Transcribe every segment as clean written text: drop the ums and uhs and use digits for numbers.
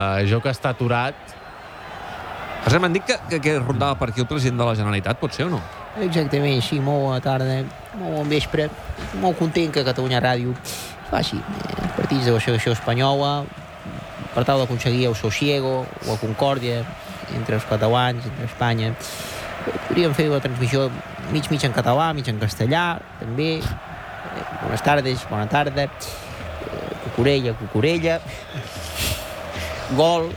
joc està aturat. M'han dit que rondava per aquí el president de la Generalitat, pot ser o no? Exactament, sí, molt bona tarda, molt bon vespre, molt content que Catalunya Ràdio faci partits de la selecció espanyola per tal d'aconseguir el sosiego o la concòrdia entre els catalans, entre Espanya. Podríem fer la transmissió mig en català, mig en castellà, també. Bones tardes, bona tarda. Cucurella. Gol,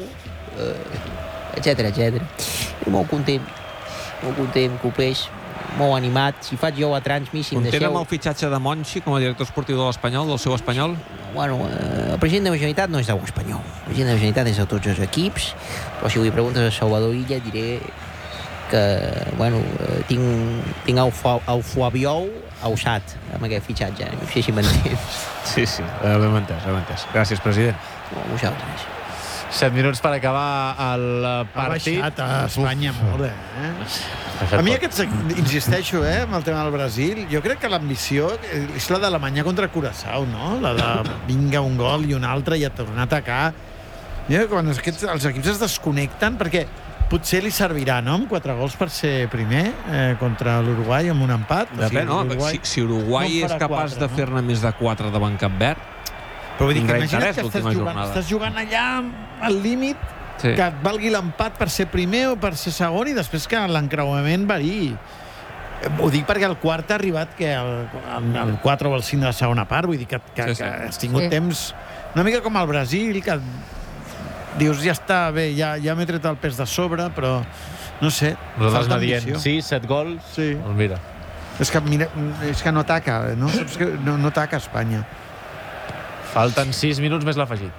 etcètera. Molt content, copers, molt animat. Si faig jo la transmissió... Content amb el fitxatge de Monchi com a director esportiu de l'Espanyol, del seu Espanyol? Bueno, el president de la Generalitat no és de l'Espanyol. El president de la Generalitat és de tots els equips, però si li preguntes a Salvador Illa diré que, bueno, tinc el Flabiol alçat amb aquest fitxatge. No sé si m'entens. Sí, l'hem entès. Gràcies, president. Vosaltres. 7 minuts per acabar el partit. Ha baixat a Espanya molt, A mi insisteixo, amb el tema del Brasil, jo crec que l'ambició és la d'Alemanya contra Curaçao, no? La de vinga un gol i un altre i a tornar a atacar. Quan els equips es desconnecten, perquè potser li servirà, no?, amb 4 gols per ser primer contra l'Uruguai amb un empat. Depèn, no? Si Uruguai és capaç de fer-ne més de 4 davant Cap Verd, però vull dir que imagina't que jornada. estàs jugant allà al límit, que et valgui l'empat per ser primer o per ser segon i després que l'encreuament variï. Ho dic perquè el quart ha arribat que el 4 o el 5 de la segona part, vull dir que has tingut temps una mica com el Brasil, que dius, ja està bé, ja m'he tret el pes de sobre, però no sé, falta ambició. 7 gols. Sí. Doncs mira. És que no ataca, no? Saps que no ataca Espanya. Falten 6 minuts més l'afegit.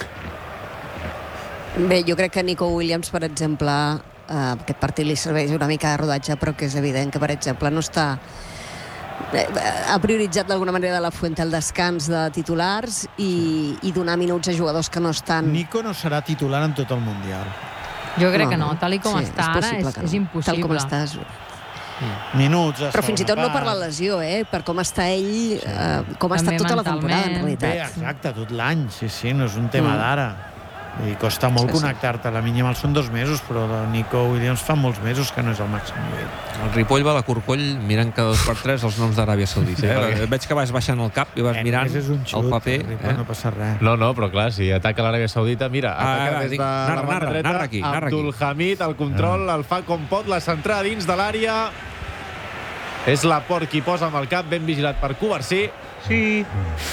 Bé, jo crec que Nico Williams, per exemple, aquest partit li serveix una mica de rodatge, però que és evident que, per exemple, no està... Ha prioritzat d'alguna manera de la Fuente el descans de titulars i donar minuts a jugadors que no estan... Nico no serà titular en tot el Mundial. Jo crec que no, tal com està ara és impossible. Tal com estàs... Minuts però fins i tot no per la lesió, per com està ell, com ha estat tota la temporada, en realitat. Bé, exacte, tot l'any, sí, no és un tema d'ara. I costa molt connectar-te. La Minyamal són 2 mesos, però el Nico Williams fa molts mesos que no és el màxim nivell. El Ripoll va a la Corcoll mirant cada 2 per 3 els noms d'Aràbia Saudita. Veig que vas baixant el cap i vas mirant el paper. No passa res. No, però clar, si ataca l'Aràbia Saudita, mira, ataca des de la banda dreta, Abdulhamid, el control, el fa com pot, la centrada dins de l'àrea. És Laporte qui posa amb el cap, ben vigilat per Covarsí. Sí.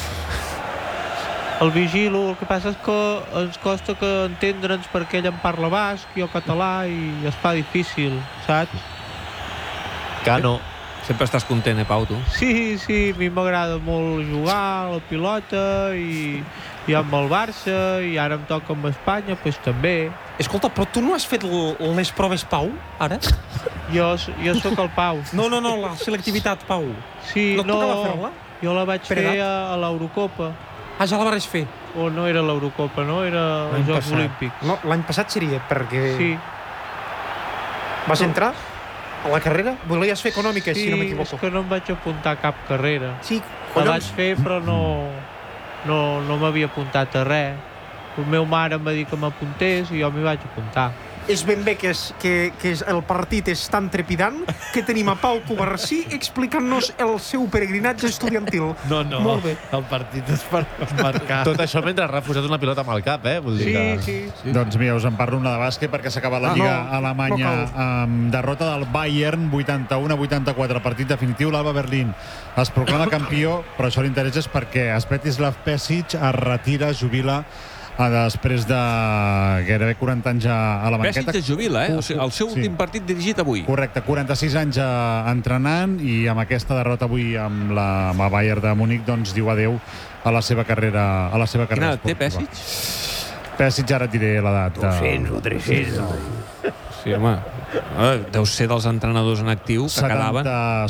El vigilo, el que passa és que ens costa que entendre'ns perquè ell en parla basc, jo català, i es fa difícil, saps? Cano. Sempre estàs content, Pau, tu? Sí, a mi m'agrada molt jugar a la pilota i amb el Barça, i ara em toca amb Espanya, doncs també. Escolta, però tu no has fet les proves, Pau, ara? Jo sóc el Pau. No, la selectivitat, Pau. Sí, no et tocava fer-la? Jo la vaig fer a l'Eurocopa. Ah, ja la vas fer? O no era l'Eurocopa, no? Era els Jocs Olímpics. No, l'any passat seria, perquè... Sí. Vas entrar a la carrera? Volies fer econòmiques, si no m'equivoco. Sí, és que no em vaig apuntar a cap carrera. Sí, collons. La vaig fer, però no m'havia apuntat a res. El meu mare em va dir que m'apuntés i jo m'hi vaig apuntar. És ben bé que el partit és tan trepidant que tenim a Pau Covarsí explicant-nos el seu peregrinatge estudiantil. No, molt bé. El partit és per marcar. Tot això mentre ha refusat una pilota amb el cap, Vull dir que... Sí. Doncs mira, us en parlo una de bàsquet perquè s'ha acabat la Lliga Alemanya amb derrota del Bayern 81-84, partit definitiu. L'Alba Berlín es proclama campió, però això l'interès és perquè Svetislav Pesic es retira, jubila després de gairebé 40 anys a la banqueta. Pesic es jubila, O sigui, el seu últim partit dirigit avui. Correcte, 46 anys entrenant i amb aquesta derrota avui amb la Bayern de Múnich doncs diu adeu a la seva carrera esportiva. Quina edat té Pesic? Pesic, ara et diré l'edat. 200 o 300. Sí, home. Deu ser dels entrenadors en actiu que quedaven...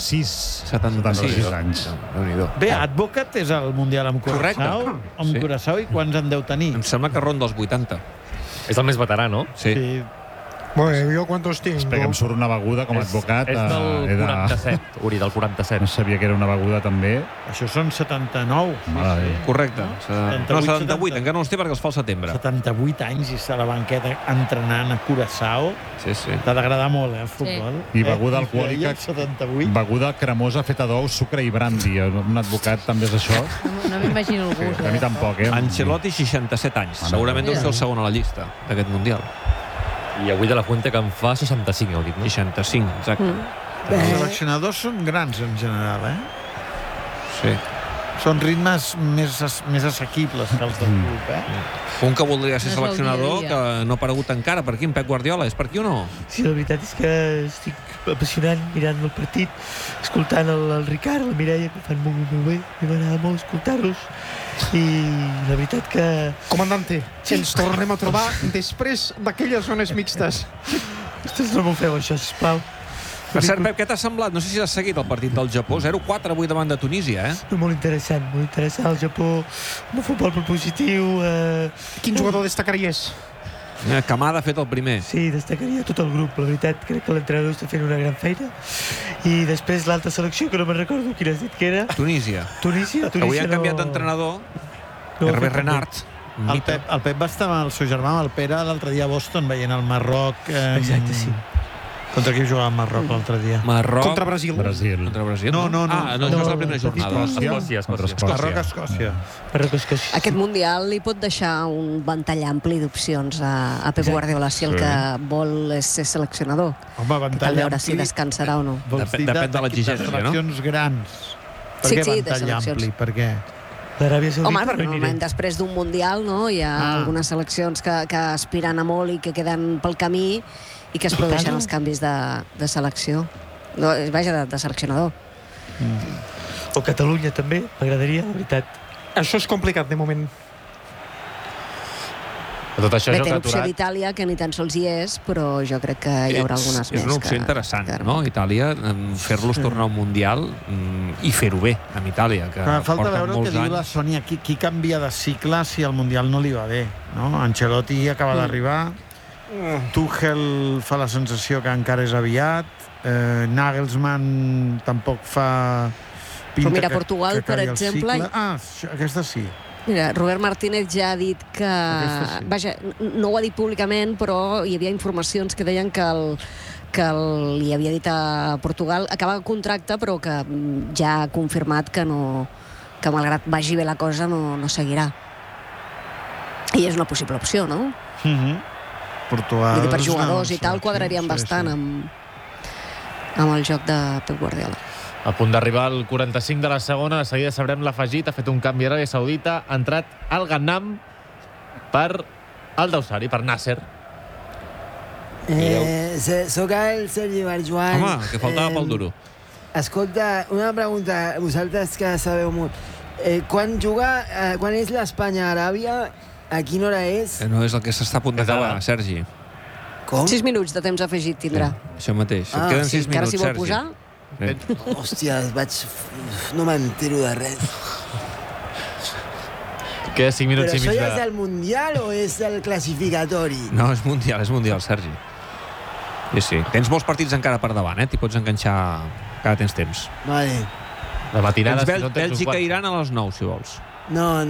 76 anys. Bé, Advocat és al Mundial amb Curaçao. Amb Curaçao, i quants en deu tenir? Em sembla que ronda els 80. És el més veterà, no? Sí. Bueno, jo quantos tinc? Espera que em surt una beguda com a advocat. És del 47, Uri, del 47. No sabia que era una beguda també. Això són 79. Correcte. No, 78, encara no els té perquè els fa al setembre. 78 anys i està a la banqueta entrenant a Curaçao. Sí, sí. T'ha d'agradar molt, el futbol. I beguda alcohòlica, 78. beguda cremosa feta d'ous, sucre i brandy. Un advocat també és això? No m'imagino el gust. A mi tampoc, Ancelotti, 67 anys. Segurament deu ser el segon a la llista d'aquest Mundial. I avui de la Fuente que en fa 65, heu dit, no? 65, exacte. Els seleccionadors són grans en general, Sí. Són ritmes més assequibles que els del club, Un que voldria ser seleccionador que no ha aparegut encara. Per aquí, en Pep Guardiola? És per aquí o no? Sí, la veritat és que estic apassionant mirant el partit, escoltant el Ricard, la Mireia, que ho fan molt bé. M'agrada molt escoltar-los. I la veritat que... Comandante, ens tornem a trobar després d'aquelles zones mixtes. Ostres, no m'ho feu, això, sisplau. Per cert, Pep, què t'ha semblat? No sé si has seguit el partit del Japó. 0-4 avui davant de Tunísia, Molt interessant, molt interessant. El Japó, un futbol propositiu. Quin jugador destacaries? Kamada ha fet el primer. Sí, destacaria tot el grup. La veritat, crec que l'entrenador està fent una gran feina. I després l'altra selecció, que no me'n recordo quina has dit que era. Tunísia. Avui han canviat d'entrenador. Hervé Renard. El Pep va estar amb el seu germà, el Pere, l'altre dia a Boston, veient el Marroc. Exacte, sí. Contra qui jugava el Marroc l'altre dia? Marroc. Contra Brasil. Contra Brasil? No. Ah, no, és la primera jornada. Marroc-Escòcia. Aquest Mundial li pot deixar un ventall ampli d'opcions a Pep Guardiola si el que vol és ser seleccionador. Home, ventall ampli. Veure si descansarà o no. Depèn de l'exigència, no? Seleccions grans. Per què ventall ampli? Per què? Home, perquè normalment després d'un Mundial hi ha algunes seleccions que aspiren a molt i que queden pel camí i que es produeixen els canvis de selecció. Vaja, de seleccionador. O Catalunya també, m'agradaria, la veritat. Això és complicat, de moment. Tot això té l'opció d'Itàlia, que ni tan sols hi és, però jo crec que hi haurà algunes més. És una opció interessant, no? Itàlia, fer-los tornar a un Mundial i fer-ho bé amb Itàlia, que falta veure el que diu anys. la Sònia, qui canvia de cicle si el Mundial no li va bé, no? Ancelotti acaba d'arribar, Tuchel fa la sensació que encara és aviat, Nagelsmann tampoc fa pinta. Però mira, Portugal, per exemple... Aquesta sí. Mira, Robert Martínez ja ha dit que... Vaja, no ho ha dit públicament, però hi havia informacions que deien que li havia dit a Portugal acaba el contracte, però que ja ha confirmat que malgrat vagi bé la cosa no seguirà. I és una possible opció, no? Portugal... Per jugadors i tal quadrarien bastant amb el joc de Pep Guardiola. A punt d'arribar al 45 de la segona, de seguida sabrem l'afegit, ha fet un canvi a Aràbia Saudita, ha entrat al Gannam per el Dausari, per Nasser. Soc el Sergi Barjuan. Home, que faltava pel duro. Escolta, una pregunta, vosaltres que sabeu molt. Quan és l'Espanya-Aràbia, a quina hora és? No és el que s'està a punt d'acabar, Sergi. Com? 6 minuts de temps afegit tindrà. Això mateix. Et queden 6 minuts, encara s'hi vol Sergi. posar? Hòstia, no m'entero de res. Queda 5 minuts i mig. Però això de... ja és el Mundial o és el classificatori? No, és Mundial, Sergi. Sí. Tens molts partits encara per davant, T'hi pots enganxar cada tens temps. Vale. La matinada... Bèlgica-Iran a les 9, si vols. No.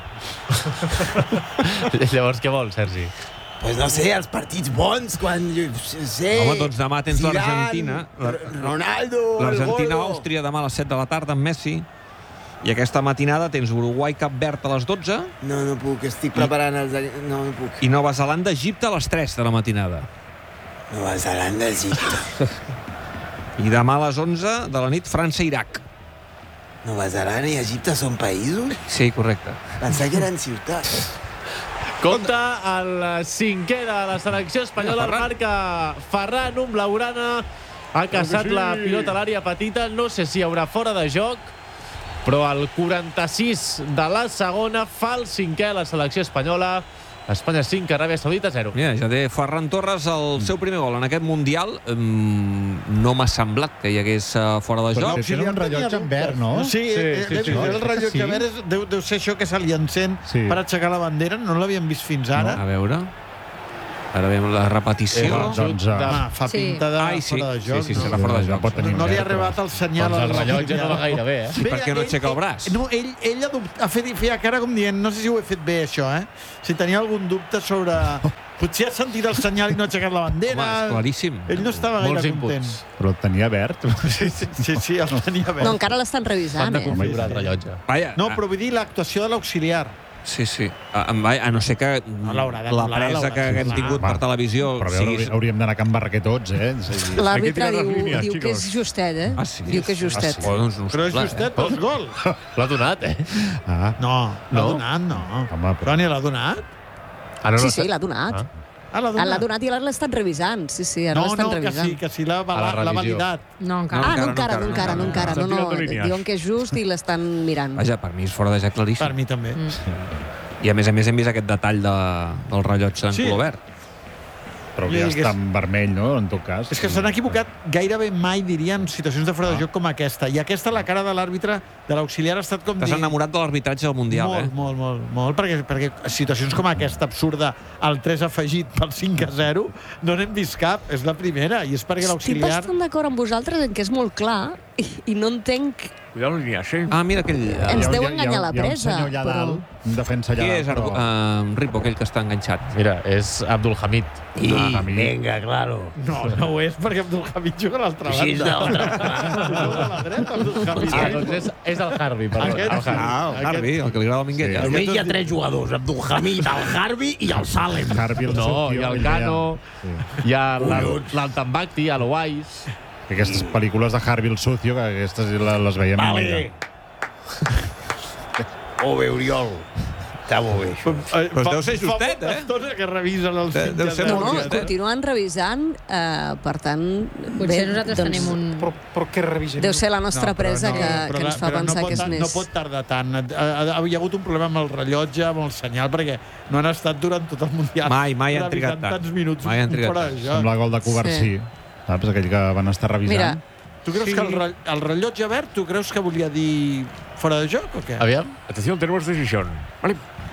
Llavors què vols, Sergi? Pues no sé, els partits bons, quan... Home, doncs demà tens l'Argentina. Ronaldo, L'Argentina-Àustria demà a les 7 de la tarda amb Messi. I aquesta matinada tens Uruguai-Cap Verd a les 12. No puc, estic preparant els... No puc. I Nova Zelanda-Egipte a les 3 de la matinada. Nova Zelanda-Egipte. I demà a les 11 de la nit França-Iraq. Nova Zelanda i Egipte són països? Sí, correcte. Pensava que eren ciutats. Compte el cinquè de la selecció espanyola, el marca Ferran Blaugrana. Ha caçat la pilota a l'àrea petita. No sé si hi haurà fora de joc, però el 46 de la segona fa el cinquè a la selecció espanyola. Espanya 5, Aràbia Saudita 0. Mira, ja té Ferran Torres el seu primer gol en aquest Mundial. No m'ha semblat que hi hagués fora de joc. Però no, un rellotge en verd, no? Sí, el rellotge verd deu ser això que se li encén per aixecar la bandera. No l'havíem vist fins ara. A veure... Ara veiem la repetició. Fa pinta de fora de joc. Sí, serà fora de joc. No li ha arribat el senyal. El rellotge no va gaire bé, I per què no aixeca el braç? No, ell feia cara com dient, no sé si ho he fet bé, això, Si tenia algun dubte sobre... Potser ha sentit el senyal i no ha aixecat la bandera. Home, és claríssim. Ell no estava gaire content. Però el tenia verd. Sí, el tenia verd. No, encara l'estan revisant, Fan de configurar el rellotge. No, però vull dir l'actuació de l'auxiliar. Sí. A no ser que la presa que hem tingut per televisió... Però hauríem d'anar a Can Barraquer tots, L'àrbitre diu que és justet, Diu que és justet. Però és justet pels gols. L'ha donat, No, l'ha donat, no. Però ni l'ha donat? Sí, l'ha donat. L'ha donat i ara l'estan revisant. Sí, ara l'estan revisant. Que sí l'ha validat. No, encara. No, diuen que és just i l'estan mirant. Vaja, per mi és fora de joc claríssim. Per mi també. I a més hem vist aquest detall del rellotge en color verd. Però ja està en vermell, no?, en tot cas. És que s'han equivocat gairebé mai, diria, en situacions de fora de joc com aquesta. I aquesta, la cara de l'àrbitre, de l'auxiliar, ha estat com dir... T'has enamorat de l'arbitratge del Mundial, Molt, perquè situacions com aquesta absurda, el 3 afegit pel 5-0, no n'hem vist cap, és la primera, i és perquè l'auxiliar... Estic bastant d'acord amb vosaltres en que és molt clar i no entenc... mira aquell... Ens deu enganyar la presa. Hi ha un senyor allà dalt, un defensa allà dalt. Qui és Ripo, aquell que està enganxat? Mira, és Abdul Hamid. Venga, claro. No ho és, perquè Abdul Hamid juga a l'altra banda. Sí, és l'altra. Juga a la dreta, Abdul Hamid. Doncs és el Harvey, perdó. El Harvey, el que li agrada al Minguella. Almenys hi ha 3 jugadors, Abdul Hamid, el Harvey i el Salem. No, hi ha el Cano, hi ha l'Altambacti, l'Owais... Aquestes pel·lícules de Harvey el Sucio, que aquestes les veiem... Vale. Oriol. Està molt bé, això. Però deu ser justet, Fa molta estona que revisen els 5-0. No, continuen revisant, per tant... Potser nosaltres tenim un... Però què revisen? Deu ser la nostra presa que ens fa pensar que és més. No pot tardar tant. Hi ha hagut un problema amb el rellotge, amb el senyal, perquè no han estat durant tot el Mundial. Mai han trigat tant. Mai han trigat tant. Sembla gol de Covarsí. Saps? Aquell que van estar revisant. Mira, tu creus que el rellotge verd, tu creus que volia dir fora de joc o què? Aviam. Atenció, tenemos decisión. Vale.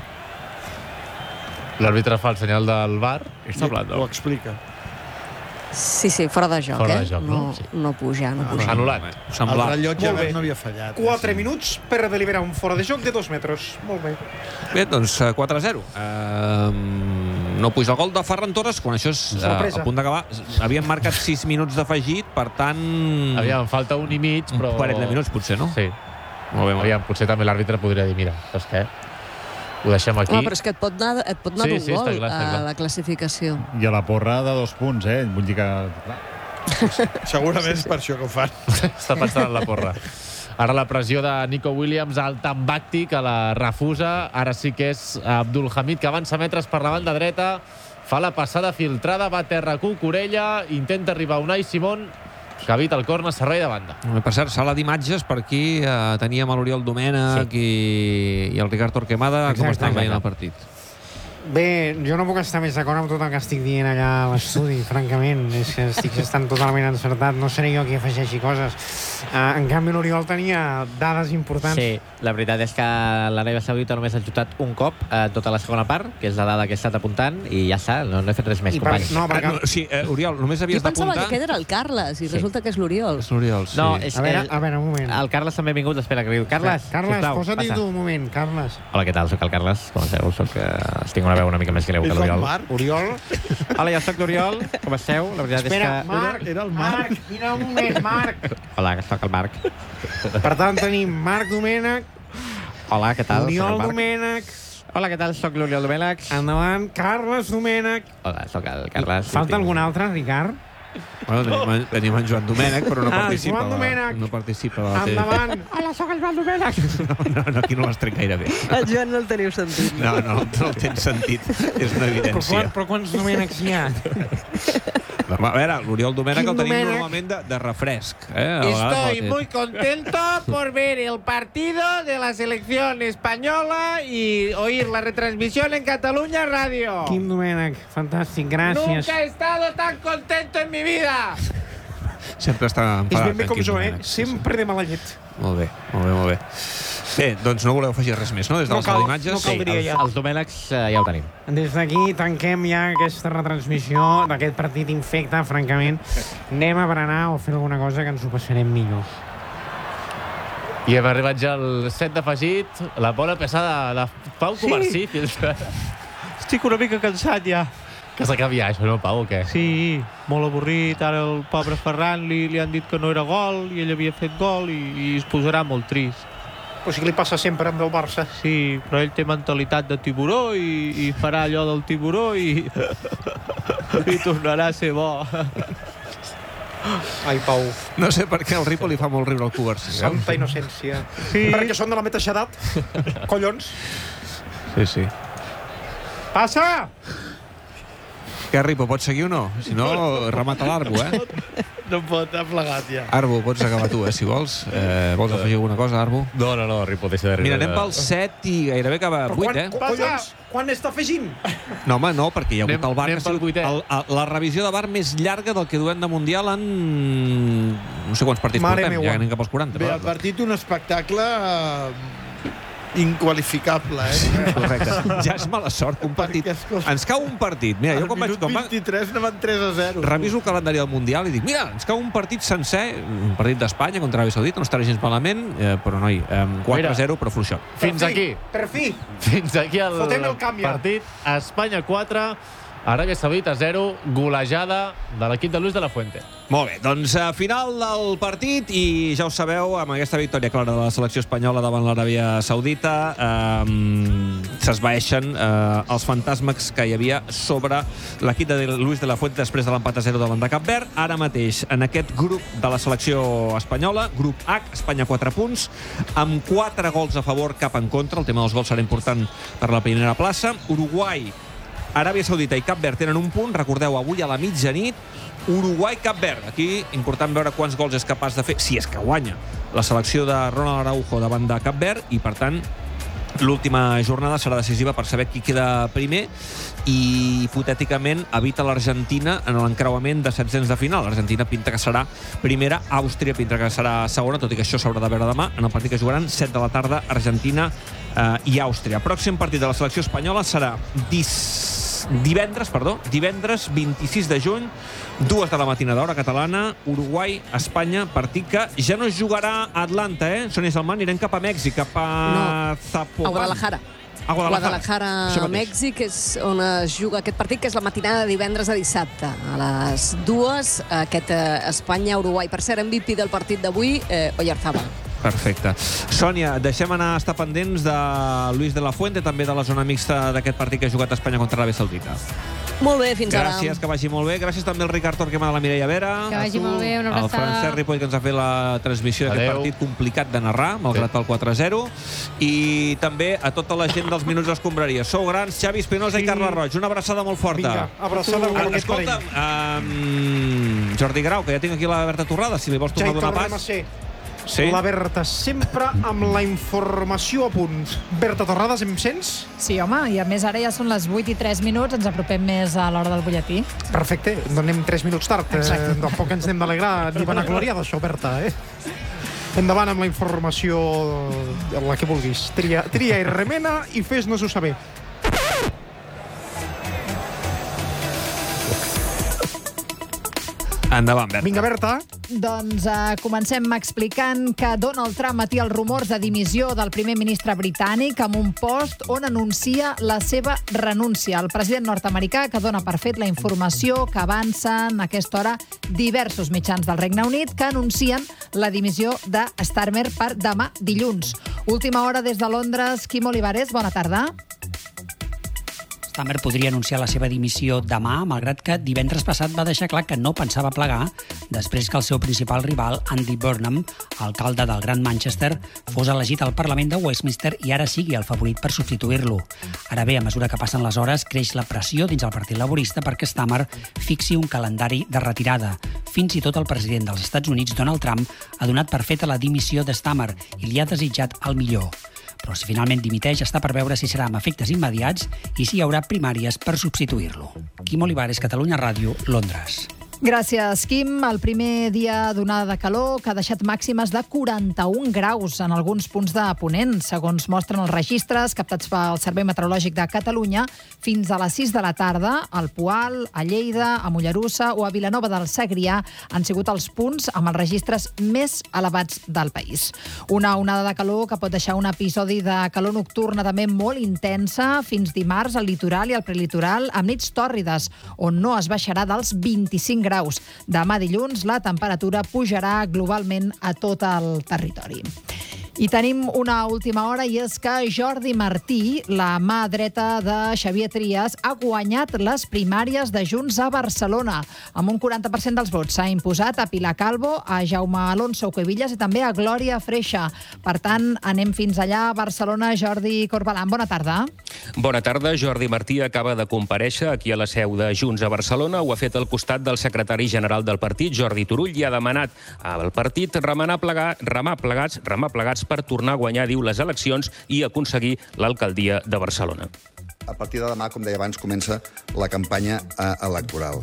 L'àrbitre fa el senyal del VAR. Està hablando. Ho explica. Sí, fora de joc, Fora de joc, no? No puja. Anul·lat. El rellotge verd no havia fallat. 4 minuts per deliberar un fora de joc de 2 metres. Molt bé. Bé, doncs 4-0. No puja el gol de Ferran Torres, quan això és a punt d'acabar. Havíem marcat 6 minuts d'afegit, per tant... Aviam, falta 1 i mig, però... 40 minuts, potser, no? Sí. Molt bé, aviam, potser també l'àrbitre podria dir, mira, saps què? Ho deixem aquí. Home, però és que et pot anar d'un gol a la classificació. I a la porra de 2 punts, Vull dir que... Segurament és per això que ho fan. Està pensant en la porra. Ara la pressió de Nico Williams al Tambacti, que la refusa. Ara sí que és Abdul Hamid, que avança metres per la banda dreta. Fa la passada filtrada, va a terra Cucurella, intenta arribar Unai Simón, que evita el córner, servei de banda. Per cert, sala d'imatges, per aquí teníem l'Oriol Domènech i el Ricard Torquemada. Com estan veient el partit? Bé, jo no puc estar més d'acord amb tot el que estic dient allà a l'estudi, francament. És que estic estant totalment encertat. No seré jo qui afegeixi coses. En canvi, l'Oriol tenia dades importants. Sí, la veritat és que l'Aràbia Saudita només ha xutat un cop tota la segona part, que és la dada que he estat apuntant, i ja està, no he fet res més, companys. Sí, Oriol, només havies d'apuntar... Jo pensava que era el Carles, i resulta que és l'Oriol. És l'Oriol, sí. No, a veure, un moment. El Carles també ha vingut, espera, que diu Carles, posa't-hi tu un moment, Carles. Hola, què tal? Soc el Carles, com sabeu, tinc una veu una mica més greu que l'Oriol. Oriol. Hola, jo soc l'Oriol, com esteu? La veritat és que... Marc, era el Marc. Mira un moment, Marc. Hola, que soc el Marc. Per tant, tenim Marc Domènech. Hola, què tal? Oriol Domènech. Hola, què tal? Soc l'Oriol Domènech. Endavant, Carles Domènech. Hola, soc el Carles. Falta algun altre, Ricard? Bueno, tenim en Joan Domènech, però no participa. Joan Domènech. No participa. Endavant. Hola, soc el Joan Domènech. No, aquí no l'has tret gaire bé. El Joan no el teniu sentit. No el tens sentit. És una evidència. Però quants Domènecs hi ha? A veure, l'Oriol Domènech el tenim normalment de refresc. Estoy muy contento por ver el partido de la selección española y oír la retransmisión en Cataluña Radio. Quim Domènech, fantàstic, gràcies. Nunca he estado tan contento en mi vida. Sempre està enfadat. És ben bé com jo, sempre de mala llet. Molt bé. Bé, doncs no voleu afegir res més, no? Des de les imatges. No caldria ja. Els domènecs ja ho tenim. Des d'aquí tanquem ja aquesta retransmissió d'aquest partit infecte, francament. Anem a berenar o fer alguna cosa que ens ho passarem millor. I hem arribat ja al set d'afegit, la bona pesada de Pau Covarsí. Estic una mica cansat ja. Que s'acabi ja, això, no, Pau, o què? Sí, molt avorrit. Ara el pobre Ferran li han dit que no era gol i ell havia fet gol i es posarà molt trist. Però si li passa sempre amb el Barça. Sí, però ell té mentalitat de tiburó i farà allò del tiburó i tornarà a ser bo. Ai, Pau. No sé per què al Ripo li fa molt riure el Covarsí. Santa innocència. Sí. Perquè són de la mateixa edat. Collons. Sí. Passa! Què, Ripo, pots seguir o no? Si no, remata l'Arbo, No pot, ha plegat ja. Arbo, pots acabar tu, si vols. Vols afegir alguna cosa, Arbo? No, Ripo, deixa de riure. Mira, anem pel 7 i gairebé acaba 8, Collons, quan està afegint? No, home, no, perquè hi ha hagut el VAR. Anem pel 8è. La revisió de VAR més llarga del que duem de Mundial en no sé quants partits portem, ja anem cap als 40. Bé, el partit un espectacle inqualificable, Correcte. Ja és mala sort un partit. Ens cau un partit. Mira, jo quan vaig... Al minut 23 anaven 3-0. Reviso el calendari del Mundial i dic, mira, ens cau un partit sencer, un partit d'Espanya contra Aràbia Saudita, no estarà gens malament, però noi, 4-0, però fluixot. Fins aquí. Per fi. Fins aquí el canvi. partit. Espanya 4, Aràbia Saudita 0, golejada de l'equip de Luis de la Fuente. Molt bé, doncs final del partit i ja ho sabeu, amb aquesta victòria clara de la selecció espanyola davant l'Aràbia Saudita s'esvaeixen els fantasmes que hi havia sobre l'equip de Luis de la Fuente després de l'empat a 0 davant de Cap Verd. Ara mateix, en aquest grup de la selecció espanyola, grup H, Espanya 4 punts, amb 4 gols a favor, cap en contra. El tema dels gols serà important per la primera plaça. Uruguai, Aràbia Saudita i Cap Verd tenen un punt. Recordeu, avui a la mitjanit, Uruguai-Cap Verd. Aquí, important veure quants gols és capaç de fer, si és que guanya, la selecció de Ronald Araujo davant de Cap Verd, i per tant l'última jornada serà decisiva per saber qui queda primer i hipotèticament evita l'Argentina en l'encreuament de setzents de final. L'Argentina pinta que serà primera, Àustria pinta que serà segona, tot i que això s'haurà de veure demà en el partit que jugaran 7 de la tarda, Argentina i Àustria. Pròxim partit de la selecció espanyola serà divendres 26 de juny, 2 de la matinada hora catalana, Uruguai, Espanya, partit que ja no es jugarà a Atlanta, Sonia Salman, anirem cap a Mèxic, cap a Zapopan. A Guadalajara. A Guadalajara, Mèxic, és on es juga aquest partit, que és la matinada de divendres a dissabte. A les 2, aquest Espanya-Uruguai. Per cert, MVP del partit d'avui, Oyarzabal. Perfecte. Sònia, deixem anar a estar pendents de Luis de la Fuente, també de la zona mixta d'aquest partit que ha jugat Espanya contra l'Aràbia Saudita. Molt bé, fins ara. Gràcies, que vagi molt bé. Gràcies també al Ricard Torquemada, a la Mireia Vera. Que vagi molt bé, una abraçada. Al Francesc Ripoll, que ens ha fet la transmissió d'aquest partit complicat de narrar, malgrat el 4-0. I també a tota la gent dels Minuts d'Escombraria. Sou grans, Xavi Espinosa i Carla Roig. Una abraçada molt forta. Vinga, abraçada amb aquest parell. Escolta'm, Jordi Grau, que ja tinc aquí la Berta Torrada, si li vols tornar a donar pas. Sí? La Berta, sempre amb la informació a punt. Berta Torrades, em sents? Sí, home, i a més ara ja són les 8:03, ens apropem més a l'hora del butlletí. Perfecte, donem 3 minuts tard. Tampoc ens hem d'alegrar ni vanagloriar d'això, Berta, Endavant amb la informació, la que vulguis. Tria i remena i fes-nos-ho saber. Endavant, Berta. Vinga, Berta. Doncs comencem explicant que Donald Trump atia els rumors de dimissió del primer ministre britànic amb un post on anuncia la seva renúncia. El president nord-americà, que dona per fet la informació que avancen a aquesta hora diversos mitjans del Regne Unit que anuncien la dimissió de Starmer per demà dilluns. Última hora des de Londres. Quim Olivares, bona tarda. Starmer podria anunciar la seva dimissió demà, malgrat que divendres passat va deixar clar que no pensava plegar després que el seu principal rival, Andy Burnham, alcalde del Gran Manchester, fos elegit al Parlament de Westminster i ara sigui el favorit per substituir-lo. Ara bé, a mesura que passen les hores, creix la pressió dins el Partit Laborista perquè Starmer fixi un calendari de retirada. Fins i tot el president dels Estats Units, Donald Trump, ha donat per feta la dimissió de Starmer i li ha desitjat el millor. Però si finalment dimiteix, està per veure si serà amb efectes immediats i si hi haurà primàries per substituir-lo. Quim Olivares, Catalunya Ràdio, Londres. Gràcies, Quim. El primer dia d'onada de calor que ha deixat màximes de 41 graus en alguns punts de Ponent, segons mostren els registres captats pel Servei Meteorològic de Catalunya. Fins a les 6 de la tarda, al Poal, a Lleida, a Mollerussa o a Vilanova del Segrià han sigut els punts amb els registres més elevats del país. Una onada de calor que pot deixar un episodi de calor nocturna també molt intensa fins dimarts al litoral i al prelitoral, amb nits tòrrides, on no es baixarà dels 25 graus. Demà dilluns la temperatura pujarà globalment a tot el territori. I tenim una última hora, i és que Jordi Martí, la mà dreta de Xavier Trias, ha guanyat les primàries de Junts a Barcelona. Amb un 40% dels vots s'ha imposat a Pilar Calvo, a Jaume Alonso Cuevillas i també a Glòria Freixa. Per tant, anem fins allà a Barcelona. Jordi Corbalán, bona tarda. Bona tarda. Jordi Martí acaba de comparèixer aquí a la seu de Junts a Barcelona. Ho ha fet al costat del secretari general del partit, Jordi Turull, i ha demanat al partit remar plegats per tornar a guanyar, diu, les eleccions i aconseguir l'alcaldia de Barcelona. A partir de demà, com deia abans, comença la campanya electoral.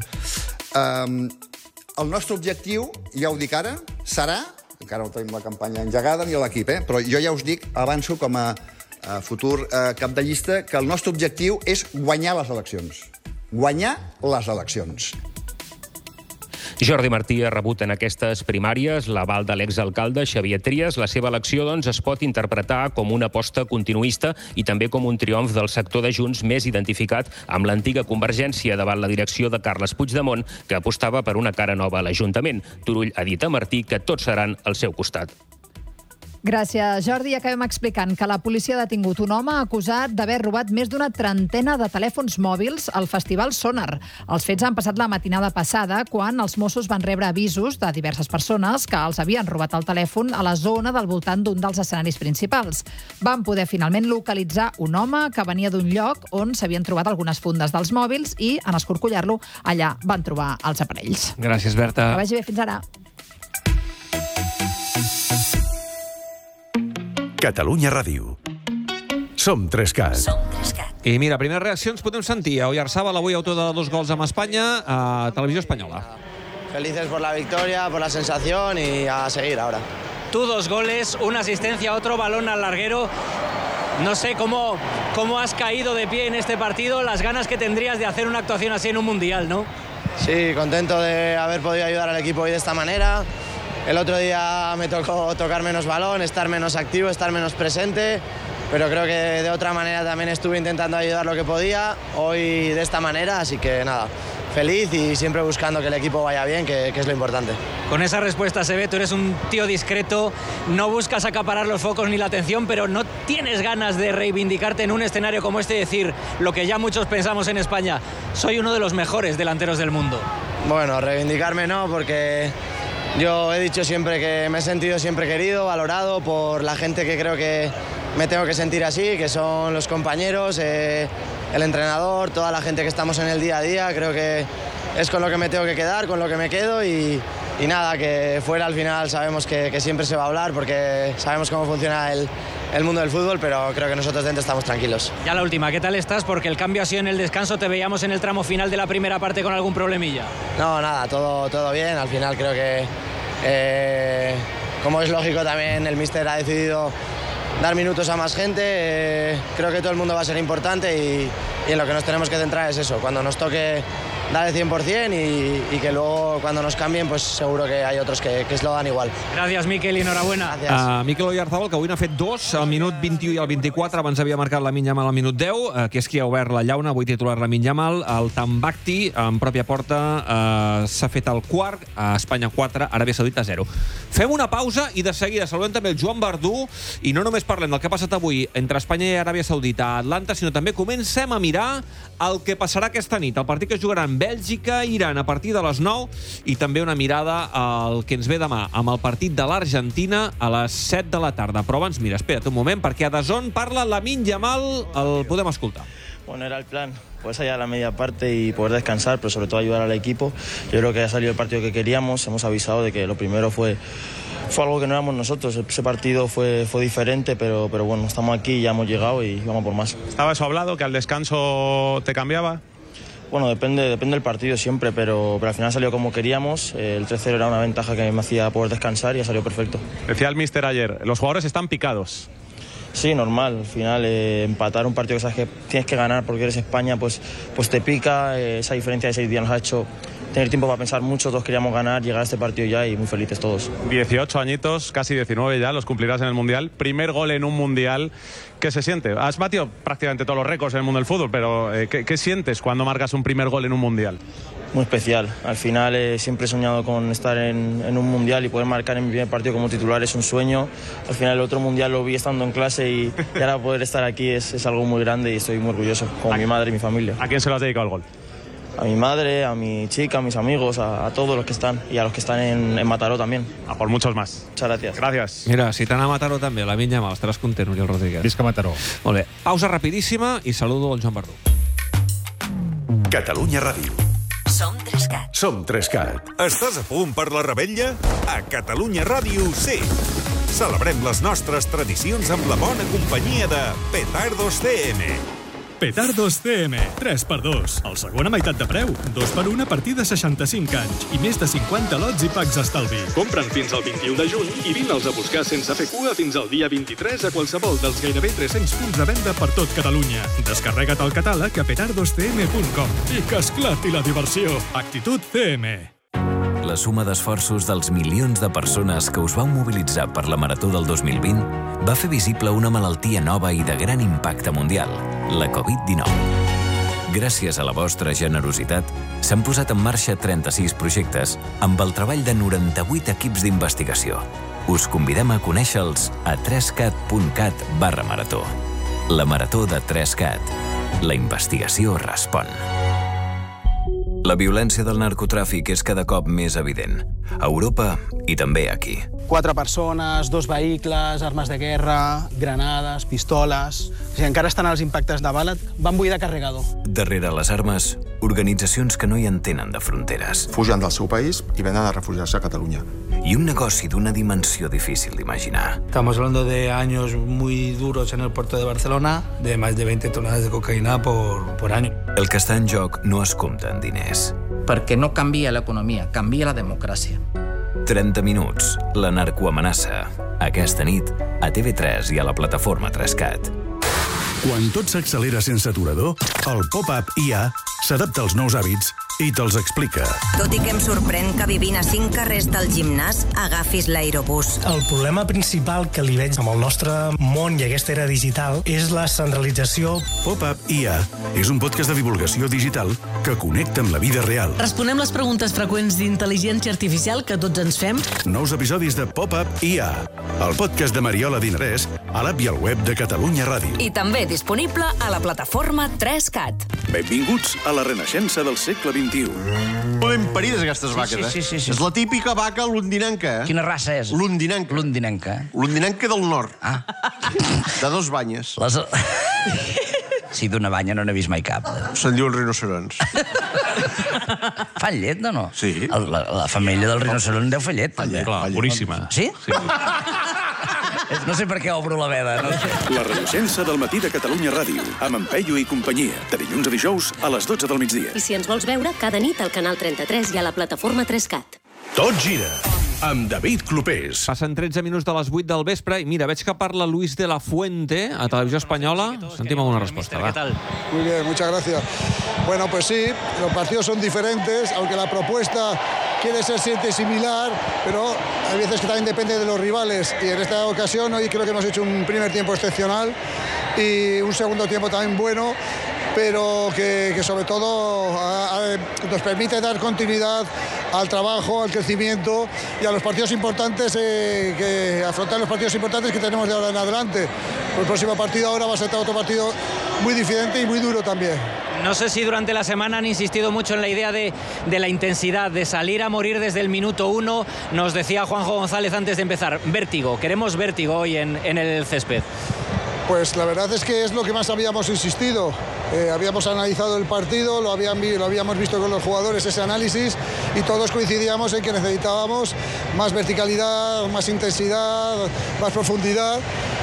El nostre objectiu, ja ho dic ara, serà, encara no tenim la campanya engegada ni l'equip, però jo ja us dic, avanço com a futur cap de llista, que el nostre objectiu és guanyar les eleccions. Guanyar les eleccions. Jordi Martí ha rebut en aquestes primàries l'aval de l'exalcalde Xavier Trias. La seva elecció, doncs, es pot interpretar com una aposta continuista i també com un triomf del sector de Junts més identificat amb l'antiga Convergència davant la direcció de Carles Puigdemont, que apostava per una cara nova a l'Ajuntament. Turull ha dit a Martí que tots seran al seu costat. Gràcies, Jordi. Acabem explicant que la policia ha detingut un home acusat d'haver robat més d'una trentena de telèfons mòbils al Festival Sonar. Els fets han passat la matinada passada, quan els Mossos van rebre avisos de diverses persones que els havien robat el telèfon a la zona del voltant d'un dels escenaris principals. Van poder finalment localitzar un home que venia d'un lloc on s'havien trobat algunes fundes dels mòbils i, en escorcollar-lo, allà van trobar els aparells. Gràcies, Berta. Que vagi bé, fins ara. Catalunya Ràdio. Som 3CAT. I mira, primeres reaccions podem sentir a Oyarzabal, avui autor de 2 gols amb Espanya, a Televisió Espanyola. Felices por la victoria, por la sensación y a seguir ahora. Tú 2 goles, una asistencia, otro balón al larguero. No sé cómo has caído de pie en este partido, las ganas que tendrías de hacer una actuación así en un mundial, ¿no? Sí, contento de haber podido ayudar al equipo hoy de esta manera. El otro día me tocó tocar menos balón, estar menos activo, estar menos presente, pero creo que de otra manera también estuve intentando ayudar lo que podía, hoy de esta manera, así que nada, feliz y siempre buscando que el equipo vaya bien, que es lo importante. Con esa respuesta se ve, tú eres un tío discreto, no buscas acaparar los focos ni la atención, pero no tienes ganas de reivindicarte en un escenario como este y decir lo que ya muchos pensamos en España, soy uno de los mejores delanteros del mundo. Bueno, reivindicarme no, porque yo he dicho siempre que me he sentido siempre querido, valorado por la gente que creo que me tengo que sentir así, que son los compañeros, el entrenador, toda la gente que estamos en el día a día. Creo que es con lo que me tengo que quedar, con lo que me quedo y nada, que fuera al final sabemos que siempre se va a hablar porque sabemos cómo funciona el mundo del fútbol, pero creo que nosotros dentro estamos tranquilos. Ya la última, ¿qué tal estás? Porque el cambio ha sido en el descanso, te veíamos en el tramo final de la primera parte con algún problemilla. No, nada, todo bien, al final creo que, como es lógico también, el míster ha decidido dar minutos a más gente, creo que todo el mundo va a ser importante y en lo que nos tenemos que centrar es eso, cuando nos toque dar el 100% y que luego cuando nos cambien pues seguro que hay otros que se lo dan igual. Gràcies, Miquel, i enhorabona. Miquel Oyarzabal, que avui n'ha fet 2, al minut 21 i al 24, abans havia marcat Lamine Yamal al minut 10, que és qui ha obert la llauna, avui titular Lamine Yamal, el Tambakti, en pròpia porta, s'ha fet el quart, a Espanya 4, Aràbia Saudita 0. Fem una pausa i de seguida saludem també el Joan Verdú, i no només parlem del que ha passat avui entre Espanya i Aràbia Saudita a Atlanta, sinó també comencem a mirar el que passarà aquesta nit, el partit que es jugarà en Bèlgica, Iran, a partir de les 9, i també una mirada al que ens ve demà, amb el partit de l'Argentina a les 7 de la tarda. Però abans, mira, espera't un moment, perquè a DAZN parla Lamine Yamal, el podem escoltar. Bueno, era el plan, pues allá a la media parte y poder descansar, pero sobre todo ayudar al equipo. Yo creo que ha salido el partido que queríamos, hemos avisado de que lo primero fue algo que no éramos nosotros, ese partido fue diferente, pero bueno, estamos aquí, ya hemos llegado y vamos por más. ¿Estaba eso hablado, que al descanso te cambiaba? Bueno, depende del partido siempre, pero al final salió como queríamos. El 3-0 era una ventaja que me hacía poder descansar y ha salido perfecto. Decía el míster ayer, los jugadores están picados. Sí, normal. Al final, empatar un partido que sabes que tienes que ganar porque eres España, pues te pica. Esa diferencia de 6 días nos ha hecho tener tiempo para pensar mucho. Todos queríamos ganar, llegar a este partido ya y muy felices todos. 18 añitos, casi 19 ya, los cumplirás en el Mundial. Primer gol en un Mundial. ¿Qué se siente? Has batido prácticamente todos los récords en el mundo del fútbol, pero ¿qué sientes cuando marcas un primer gol en un Mundial? Muy especial. Al final siempre he soñado con estar en un Mundial y poder marcar en mi primer partido como titular es un sueño. Al final el otro Mundial lo vi estando en clase y ahora poder estar aquí es algo muy grande y estoy muy orgulloso, con mi madre y mi familia. ¿A quién se lo has dedicado el gol? A mi madre, a mi chica, a mis amigos, a todos los que están y a los que están en Mataró también. A por muchos más. Muchas gracias. Gràcies. Mira, si t'anà a Mataró també, la Vinya Mal, estaràs content, Oriol Rodríguez. Visca Mataró. Molt bé, pausa rapidíssima i saludo el Joan Verdú. Catalunya Ràdio. Som 3CAT. Som 3CAT. Estàs a punt per la revetlla? A Catalunya Ràdio sí. Celebrem les nostres tradicions amb la bona companyia de Petardos CM. Petardos CM, 3x2. El segona meitat de preu, 2x1 a partir de 65 anys i més de 50 lots i packs estalvi. Compra'n fins al 21 de juny i vine-els a buscar sense fer cua fins al dia 23 a qualsevol dels gairebé 300 punts de venda per tot Catalunya. Descarrega't el catàleg a petardoscm.com i que esclati la diversió. Actitud CM. La suma d'esforços dels milions de persones que us vau mobilitzar per la Marató del 2020 va fer visible una malaltia nova i de gran impacte mundial, la Covid-19. Gràcies a la vostra generositat, s'han posat en marxa 36 projectes amb el treball de 98 equips d'investigació. Us convidem a conèixer-los a 3cat.cat/marató. La Marató de 3CAT. La investigació respon. La violència del narcotràfic és cada cop més evident. A Europa i també aquí. 4 persones, 2 vehicles, armes de guerra, granades, pistoles... Si encara estan als impactes de bala, van buidar carregador. Darrere les armes, organitzacions que no hi entenen de fronteres. Fugen del seu país i venen a refugiar-se a Catalunya. I un negoci d'una dimensió difícil d'imaginar. Estamos hablando de años muy duros en el puerto de Barcelona, de más de 20 toneladas de cocaïna por año. El que està en joc no es compta en diners. Perquè no canvia l'economia, canvia la democràcia. 30 minuts, la narcoamenaça. Aquesta nit, a TV3 i a la plataforma 3CAT. Quan tot s'accelera sense aturador, el pop-up IA s'adapta als nous hàbits i te'ls explica. Tot i que em sorprèn que vivint a 5 carrers del gimnàs agafis l'aerobús. El problema principal que li veig amb el nostre món i aquesta era digital és la centralització. Pop-up IA és un podcast de divulgació digital que connecta amb la vida real. Responem les preguntes freqüents d'intel·ligència artificial que tots ens fem. Nous episodis de Pop-up IA, el podcast de Mariola Dinarès, a l'app i al web de Catalunya Ràdio. I també disponible a la plataforma 3CAT. Benvinguts a la renaixença del segle XXI. Ben parides, aquestes vaques, sí. És la típica vaca londinenca, Quina raça és? Londinenca. Londinenca del nord. Ah. De 2 banyes. Sí, d'una banya no n'he vist mai cap. Se'n diuen rinoceronts. Fan llet, no? Sí. La família del rinoceron deu fer llet, també. Clar, boníssima. Sí? No sé per què obro la veda. No sé. La renaixença del matí de Catalunya Ràdio, amb en Peyu i companyia, de dilluns a dijous a les 12 del migdia. I si ens vols veure, cada nit al canal 33 i a la plataforma 3CAT. Tot gira amb David Clopés. Passen 13 minuts de les 8 del vespre i mira, veig que parla Luis de la Fuente a Televisió Espanyola. Sentim alguna resposta, va. Muy bien, muchas gracias. Bueno, pues sí, los partidos son diferentes, aunque la propuesta quiere ser siempre similar, pero hay veces que también depende de los rivales. Y en esta ocasión hoy creo que hemos hecho un primer tiempo excepcional y un segundo tiempo también bueno, pero que sobre todo nos permite dar continuidad al trabajo, al crecimiento y a los partidos importantes, que afrontar los partidos importantes que tenemos de ahora en adelante. El próximo partido ahora va a ser otro partido muy diferente y muy duro también. No sé si durante la semana han insistido mucho en la idea de la intensidad, de salir a morir desde el minuto 1. Nos decía Juanjo González antes de empezar, vértigo, queremos vértigo hoy en el césped. Pues la verdad es que es lo que más habíamos insistido. Habíamos analizado el partido, lo habíamos visto con los jugadores, ese análisis, y todos coincidíamos en que necesitábamos más verticalidad, más intensidad, más profundidad.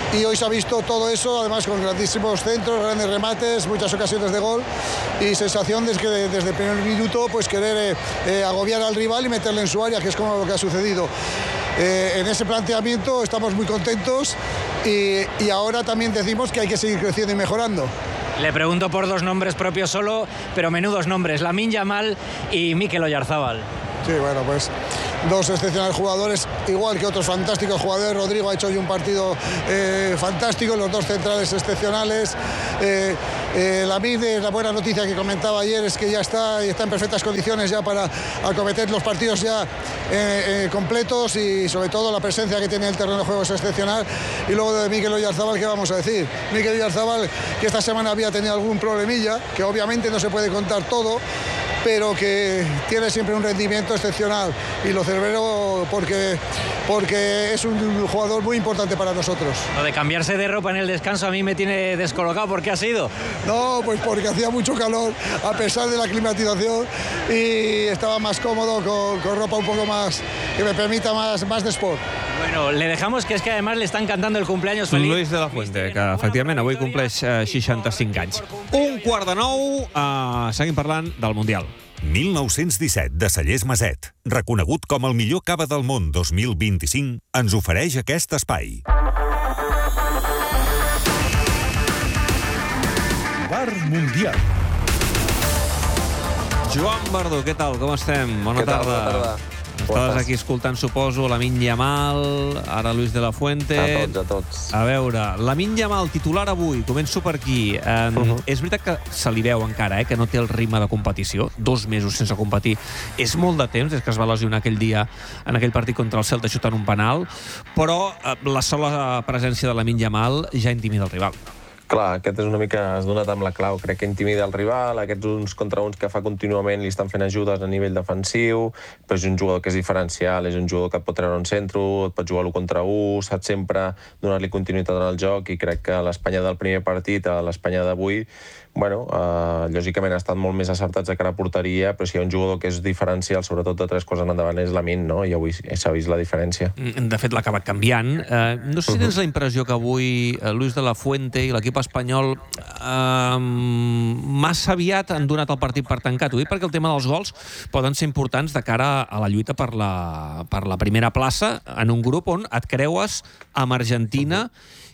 y hoy se ha visto todo eso, además con grandísimos centros, grandes remates, muchas ocasiones de gol y sensación de que desde el primer minuto pues querer agobiar al rival y meterle en su área, que es como lo que ha sucedido. En ese planteamiento estamos muy contentos y ahora también decimos que hay que seguir creciendo y mejorando. Le pregunto por dos nombres propios solo, pero menudos nombres, Lamine Yamal y Mikel Oyarzábal. Sí, bueno, pues dos excepcionales jugadores, igual que otros fantásticos jugadores. Rodrigo ha hecho hoy un partido fantástico, los dos centrales excepcionales. Lamine, la buena noticia que comentaba ayer es que ya está en perfectas condiciones ya para acometer los partidos ya completos y sobre todo la presencia que tiene en el terreno de juego es excepcional. Y luego de Mikel Oyarzábal, ¿qué vamos a decir? Mikel Oyarzábal, que esta semana había tenido algún problemilla, que obviamente no se puede contar todo, pero que tiene siempre un rendimiento excepcional y lo celebro porque es un jugador muy importante para nosotros. Lo de cambiarse de ropa en el descanso a mí me tiene descolocado. ¿Por qué ha sido? No, pues porque hacía mucho calor a pesar de la climatización y estaba más cómodo con ropa un poco más que me permita más de sport. Bueno, le dejamos, que es que además le están cantando el cumpleaños feliz. Luis de la Fuente, que efectivament avui compleix 65 anys. 8:45, seguim parlant del Mundial. 1917, de Cellers Maset, reconegut com el millor cava del món 2025, ens ofereix aquest espai. Bar Mundial. Joan Bardó, què tal? Com estem? Bona tarda. Bona tarda. Estaves aquí escoltant, suposo, Lamine Yamal, ara Luis de la Fuente. A tots. A veure, Lamine Yamal, titular avui, començo per aquí. És veritat que se li veu encara, que no té el ritme de competició, 2 mesos sense competir. És molt de temps, és que es va lesionar aquell dia en aquell partit contra el Celta xutant un penal, però la sola presència de Lamine Yamal ja intimida el rival. Clar, aquest és una mica, has donat amb la clau. Crec que intimida el rival, aquests uns contra uns que fa contínuament li estan fent ajudes a nivell defensiu, però és un jugador que és diferencial, és un jugador que et pot treure un centre, et pot jugar l'1 contra 1, sap sempre donar-li continuïtat en el joc, i crec que l'Espanya del primer partit, a l'Espanya d'avui, bueno, lògicament ha estat molt més acertats de cara a porteria, però si hi ha un jugador que és diferencial, sobretot de 3 coses endavant, és Lamine, no? I avui s'ha vist la diferència. De fet, l'ha acabat canviant. No sé si tens la impressió que avui Luis de la Fuente i l'equip espanyol massa aviat han donat el partit per tancat. Ho dic perquè el tema dels gols poden ser importants de cara a la lluita per la primera plaça en un grup on et creues amb Argentina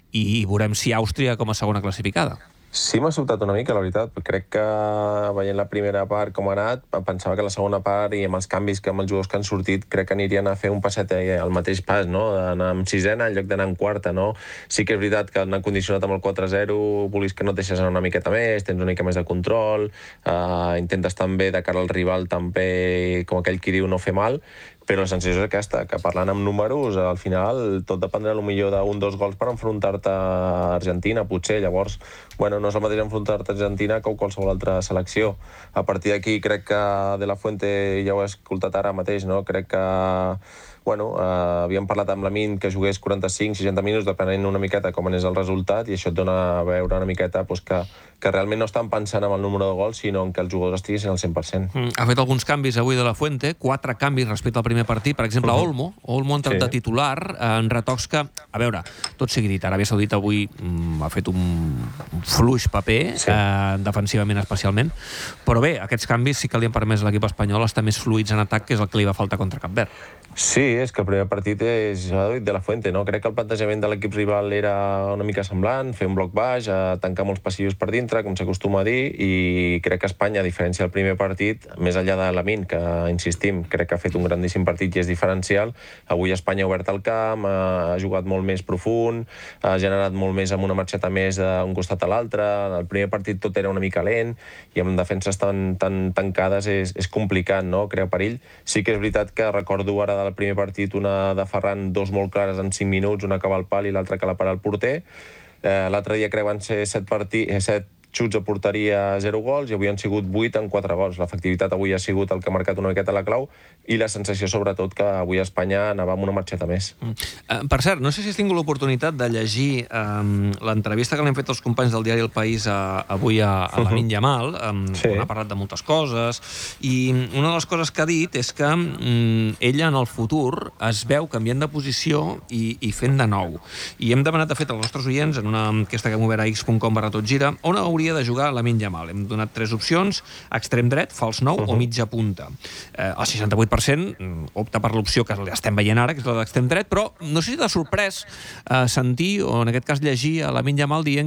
i veurem si Àustria com a segona classificada. Sí, m'ha sobtat una mica, la veritat. Crec que veient la primera part com ha anat, pensava que la segona part i amb els canvis que amb els jugadors que han sortit, crec que anirien a fer un passet al mateix pas, no? D'anar amb sisena en lloc d'anar en quarta, no? Sí que és veritat que han condicionat amb el 4-0, volies que no et deixes anar una miqueta més, tens una mica més de control, intentes també de cara al rival també, com aquell qui diu, no fer mal, però la sensació és aquesta, que parlant amb números, al final tot dependrà millor d'un o 2 gols per enfrontar-te a Argentina, potser. Llavors, bueno, no és el mateix enfrontar-te a Argentina que qualsevol altra selecció. A partir d'aquí crec que De la Fuente, ja ho he escoltat ara mateix, no? Crec que bueno, havíem parlat amb Lamine que jugués 45-60 minuts, depenent una miqueta com anés el resultat, i això et dona a veure una miqueta que realment no estan pensant en el número de gols, sinó en que els jugadors estiguessin al 100%. Ha fet alguns canvis avui De la Fuente, 4 canvis respecte al primer partit. Per exemple, Olmo ha entrat de titular en retocs que, a veure, tot sigui dit, Aràbia Saudita avui ha fet un fluix paper, defensivament especialment, però bé, aquests canvis sí que li han permès a l'equip espanyol estar més fluids en atac, que és el que li va faltar contra Cap Verd. Sí, és que el primer partit és De la Fuente, no? Crec que el plantejament de l'equip rival era una mica semblant, fer un bloc baix, tancar molts passillos per dintre, com s'acostuma a dir, i crec que Espanya, a diferència del primer partit, més enllà de Lamine, que, insistim, crec que ha fet un grandíssim partit i és diferencial, avui Espanya ha obert el camp, ha jugat molt més profund, ha generat molt més amb una marxeta més d'un costat a l'altre. El primer partit tot era una mica lent, i amb defenses tan tancades és complicat, no?, crear perill. Sí que és veritat que recordo ara del primer partit una de Ferran, 2 molt clares en 5 minuts, una que va al pal i l'altra que la para al porter. L'altre dia crec que van ser 7 xuts a porteria 0 gols i avui han sigut 8 en 4 gols. L'efectivitat avui ha sigut el que ha marcat una miqueta la clau i la sensació, sobretot, que avui a Espanya anava amb una marxeta més. Per cert, no sé si has tingut l'oportunitat de llegir l'entrevista que li han fet els companys del diari El País avui a Lamine Yamal, on ha parlat de moltes coses, i una de les coses que ha dit és que ella en el futur es veu canviant de posició i fent de nou. I hem demanat, de fet, als nostres oients, en una enquesta que hem obert a x.com/totgira, on hauria de jugar Lamine Yamal. Hem donat 3 opcions: extrem dret, fals 9 o mitja punta. El 68% opta per l'opció que estem veient ara, que és la d'extrem dret, però no sé si t'ha sorprès sentir, o en aquest cas llegir, a Lamine Yamal dient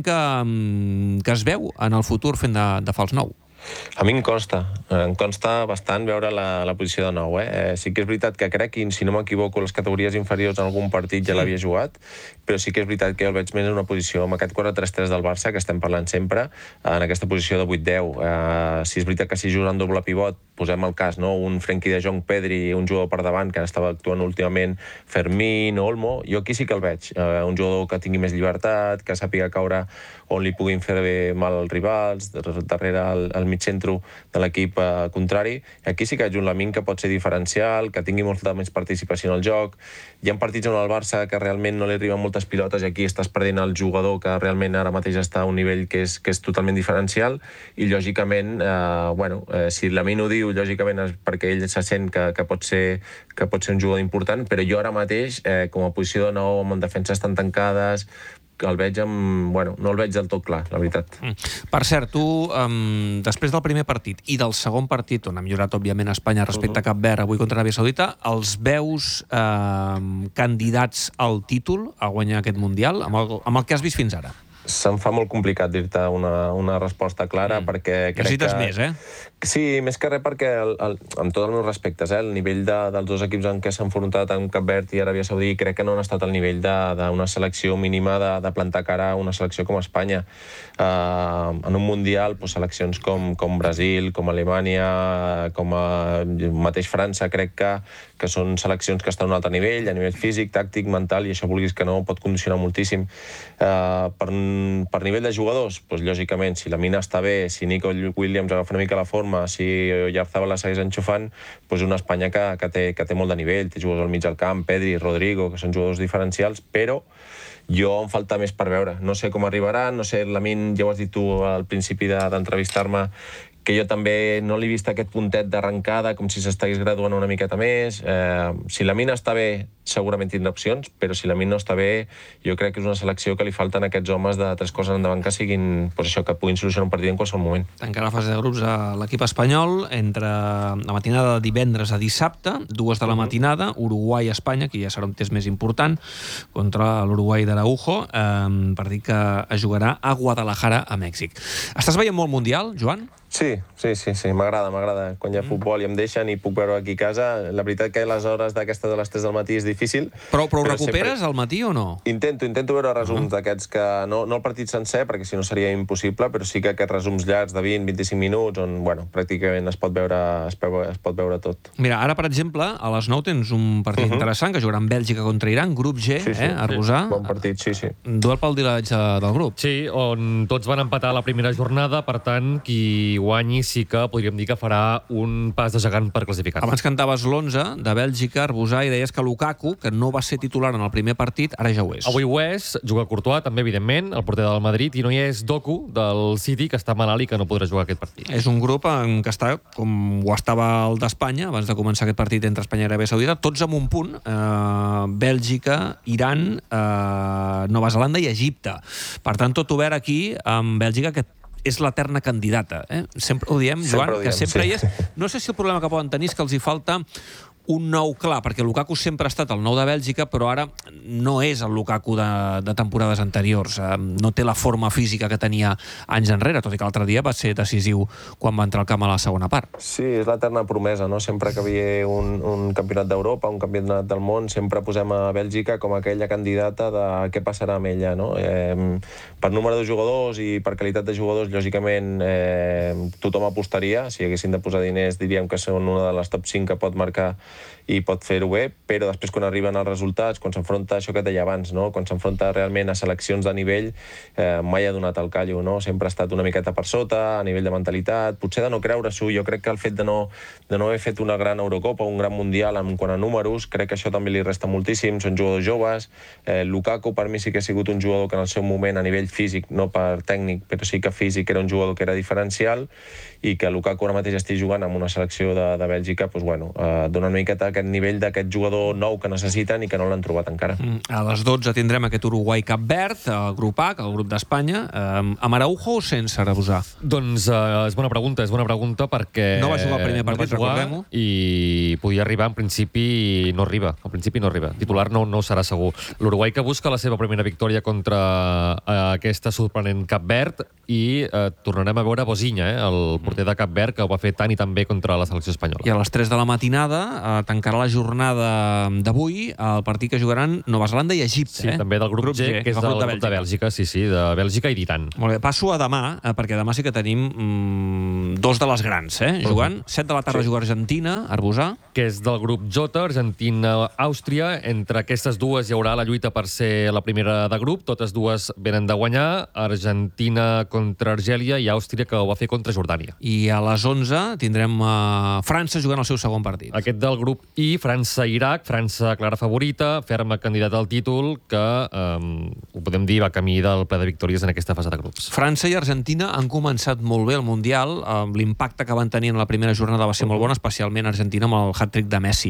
que es veu en el futur fent de fals 9. A mi em consta bastant veure la posició de 9. Sí que és veritat que crec, i si no m'equivoco, les categories inferiors en algun partit ja l'havia jugat, però sí que és veritat que jo el veig més en una posició, amb aquest 4-3-3 del Barça, que estem parlant sempre, en aquesta posició de 8-10. Si és veritat que si juga en doble pivot, posem el cas, un Frenkie de Jong, Pedri, un jugador per davant, que estava actuant últimament, Fermín, Olmo, jo aquí sí que el veig. Un jugador que tingui més llibertat, que sàpiga caure on li puguin fer mal als rivals, darrere el mig centre de l'equip contrari. I aquí sí que veig un Lamine que pot ser diferencial, que tingui molta més participació en el joc. Hi ha partits on el Barça que realment no li arriben moltes pilotes i aquí estàs perdent el jugador que realment ara mateix està a un nivell que és totalment diferencial i, lògicament, si Lamine ho diu, lògicament és perquè ell se sent que pot ser un jugador important, però jo ara mateix, com a posició de 9, amb defenses tan tancades, el veig no el veig del tot clar, la veritat. Per cert, tu, després del primer partit i del segon partit, on ha millorat, òbviament, Espanya respecte a Cap Verd, avui contra Aràbia Saudita, els veus candidats al títol a guanyar aquest Mundial, amb el que has vist fins ara? Se'm fa molt complicat dir-te una resposta clara, perquè crec que... Necessites més, Sí, més que res perquè, amb tots els meus respectes, el nivell dels dos equips en què s'ha enfrontat, en Cap Verd i Aràbia Saudita, crec que no han estat al nivell d'una selecció mínima de plantar cara a una selecció com Espanya. En un Mundial, seleccions com Brasil, com Alemanya, com mateix França, crec que són seleccions que estan a un altre nivell, a nivell físic, tàctic, mental, i això, vulguis que no, pot condicionar moltíssim. Per nivell de jugadors, lògicament, si Lamine està bé, si Nico Williams agafa una mica la forma, si Oyarzabal la segueix enxufant, una Espanya que té molt de nivell, té jugadors al mig del camp, Pedri, Rodrigo, que són jugadors diferencials, però jo em falta més per veure. No sé com arribaran, no sé, Lamine, ja ho has dit tu al principi d'entrevistar-me, que jo també no l'he vist aquest puntet d'arrencada, com si s'estigués graduant una miqueta més. Si Lamine està bé, segurament tindrà opcions, però si Lamine no està bé, jo crec que és una selecció que li falten aquests homes de 3 coses endavant que siguin, que puguin solucionar un partit en qualsevol moment. Tancarà la fase de grups a l'equip espanyol entre la matinada de divendres a dissabte, 2 de la matinada, Uruguai-Espanya, que ja serà un test més important, contra l'Uruguai d'Araujo, partit que es jugarà a Guadalajara, a Mèxic. Estàs veient molt Mundial, Joan? Sí, m'agrada. Quan hi ha futbol i em deixen i puc veure aquí a casa. La veritat que les hores d'aquestes de les 3 del matí és difícil. Però ho recuperes al matí o no? Intento veure resums d'aquests que... No el partit sencer, perquè si no seria impossible, però sí que aquests resums llargs de 20-25 minuts on, pràcticament es pot veure tot. Mira, ara, per exemple, a les 9 tens un partit interessant, que jugaran Bèlgica contra Iran, grup G, a Rosà. Bon partit, sí. Duel pel lideratge del grup. Sí, on tots van empatar la primera jornada, per tant, qui guanyi sí que podríem dir que farà un pas de gegant per classificar. Abans cantaves l'11 de Bèlgica, Arbusà, i deies que Lukaku, que no va ser titular en el primer partit, ara ja ho és. Avui ho és, juga Courtois, també, evidentment, el porter del Madrid, i no hi és Doku, del City, que està malalt i que no podrà jugar aquest partit. És un grup en què està, com ho estava el d'Espanya, abans de començar aquest partit entre Espanya i Aràbia Saudita, tots amb un punt, Bèlgica, Iran, Nova Zelanda i Egipte. Per tant, tot obert aquí amb Bèlgica, que és l'eterna candidata. Sempre ho diem, Joan, que sempre hi és. No sé si el problema que poden tenir és que els hi falta un nou clar, perquè Lukaku sempre ha estat el nou de Bèlgica, però ara no és el Lukaku de temporades anteriors. No té la forma física que tenia anys enrere, tot i que l'altre dia va ser decisiu quan va entrar al camp a la segona part. Sí, és l'eterna promesa, no? Sempre que ve un campionat d'Europa, un campionat del món, sempre posem a Bèlgica com aquella candidata de què passarà amb ella, no? Per número de jugadors i per qualitat de jugadors, lògicament, tothom apostaria. Si haguessin de posar diners, diríem que són una de les top 5 que pot marcar i pot fer-ho bé, però després quan arriben els resultats, quan s'enfronta això que et deia abans, no? Quan s'enfronta realment a seleccions de nivell, mai ha donat el callo, no? Sempre ha estat una miqueta per sota, a nivell de mentalitat, potser de no creure-s'ho. Jo crec que el fet de no haver fet una gran Eurocopa, un gran Mundial en quant a números, crec que això també li resta moltíssim. Són jugadors joves. Lukaku per mi sí que ha sigut un jugador que en el seu moment, a nivell físic, no per tècnic, però sí que físic era un jugador que era diferencial, i que Lukaku ara mateix estigui jugant amb una selecció de Bèlgica, doncs, bueno, dona una miqueta aquest nivell d'aquest jugador nou que necessiten i que no l'han trobat encara. A les 12 tindrem aquest Uruguai-Cap Verd, el grup H, el grup d'Espanya. Amb Araujo o sense Arabusar? Doncs és bona pregunta perquè... No va jugar el primer partit, recordem-ho. I podia arribar, en principi no arriba. Titular no serà segur. L'Uruguai que busca la seva primera victòria contra aquesta sorprenent Cap Verd, i tornarem a veure Bozinha, el porter de Cap Verd, que ho va fer tan i tan bé contra la selecció espanyola. I a les 3 de la matinada tancarà la jornada d'avui el partit que jugaran Nova Zelanda i Egipte. Sí, també del grup G, que és del grup de Bèlgica. Sí, de Bèlgica i d'Iran. Molt bé, passo a demà, perquè demà sí que tenim dos de les grans, jugant. 7 de la tarda juga Argentina, Arbusar. Que és del grup J, Argentina-Àustria. Entre aquestes dues hi haurà la lluita per ser la primera de grup. Totes dues venen de guanyar. Argentina contra Argèlia i Àustria, que ho va fer contra Jordània. I a les 11 tindrem França jugant el seu segon partit. Aquest del grup I, França-Iraq. França clara favorita, ferma candidata al títol, que, ho podem dir, va camí del ple de victòries en aquesta fase de grups. França i Argentina han començat molt bé el Mundial. L'impacte que van tenir en la primera jornada va ser molt bon, especialment Argentina amb el hat-trick de Messi.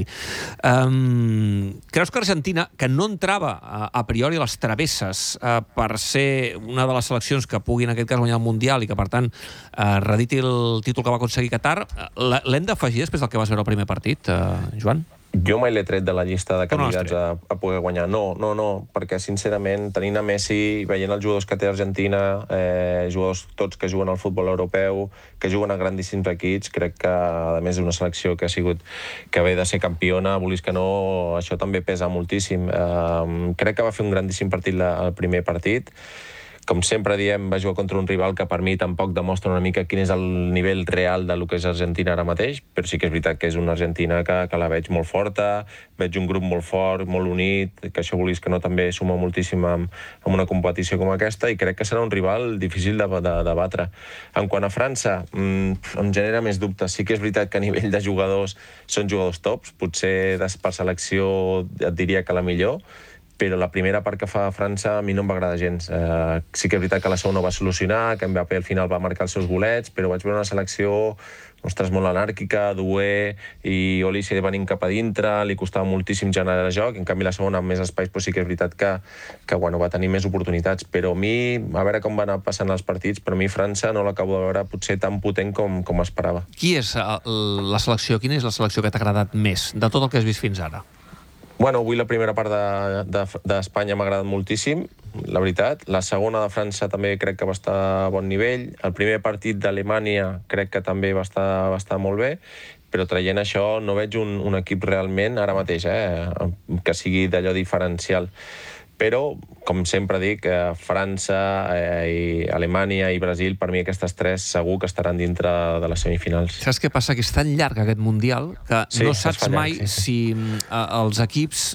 Creus que Argentina, que no entrava a priori a les travesses per ser una de les seleccions que pugui en aquest cas guanyar el Mundial i que per tant rediti el títol que va aconseguir Qatar, l'hem d'afegir després del que vas veure el primer partit, Joan? Jo mai l'he tret de la llista de candidats a poder guanyar. No, perquè sincerament, tenint a Messi, veient els jugadors que té Argentina, jugadors tots que juguen al futbol europeu, que juguen a grandíssims equips, crec que, a més d'una selecció que ha sigut, que ve de ser campiona, vulguis que no, això també pesa moltíssim. Crec que va fer un grandíssim partit el primer partit. Com sempre diem, va jugar contra un rival que per mi tampoc demostra una mica quin és el nivell real del que és Argentina ara mateix, però sí que és veritat que és una Argentina que la veig molt forta, veig un grup molt fort, molt unit, que això vulguis que no també suma moltíssim amb una competició com aquesta, i crec que serà un rival difícil de batre. En quant a França, em genera més dubtes. Sí que és veritat que a nivell de jugadors són jugadors tops, potser per selecció et diria que la millor, però la primera part que fa França a mi no em va agradar gens. Sí que és veritat que la segona ho va solucionar, que Mbappé al final va marcar els seus golets, però vaig veure una selecció molt anàrquica, Doué i Olise venint cap a dintre, li costava moltíssim generar joc, en canvi la segona amb més espais sí que és veritat que va tenir més oportunitats, però a mi, a veure com van anar passant els partits, però a mi França no l'acabo de veure potser tan potent com esperava. Quina és la selecció que t'ha agradat més de tot el que has vist fins ara? Bueno, avui la primera part d'Espanya m'ha agradat moltíssim, la veritat. La segona de França també crec que va estar a bon nivell. El primer partit d'Alemanya crec que també va estar molt bé, però traient això no veig un equip realment, ara mateix, que sigui d'allò diferencial. Però, com sempre dic, França, Alemanya i Brasil, per mi aquestes tres segur que estaran dintre de les semifinals. Saps què passa? Que és tan llarg aquest Mundial que no saps mai si els equips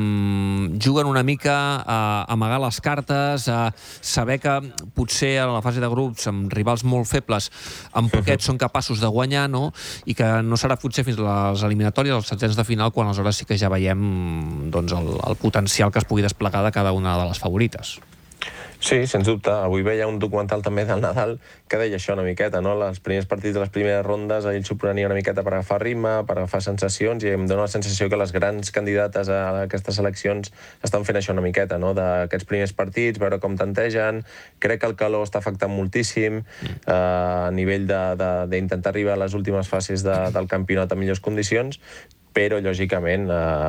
juguen una mica a amagar les cartes, a saber que potser a la fase de grups, amb rivals molt febles, amb poquets són capaços de guanyar, no? I que no serà potser fins a les eliminatòries, als setzents de final, quan aleshores sí que ja veiem el potencial que es pugui desplegar de cada una de les favorites. Sí, sens dubte. Avui veia un documental també del Nadal que deia això una miqueta, no? Els primers partits de les primeres rondes, ell s'ho prenia una miqueta per agafar ritme, per agafar sensacions, i em dóna la sensació que les grans candidates a aquestes seleccions estan fent això una miqueta, no? D'aquests primers partits, veure com tantegen. Crec que el calor està afectant moltíssim a nivell d'intentar arribar a les últimes fases del campionat en millors condicions, però, lògicament,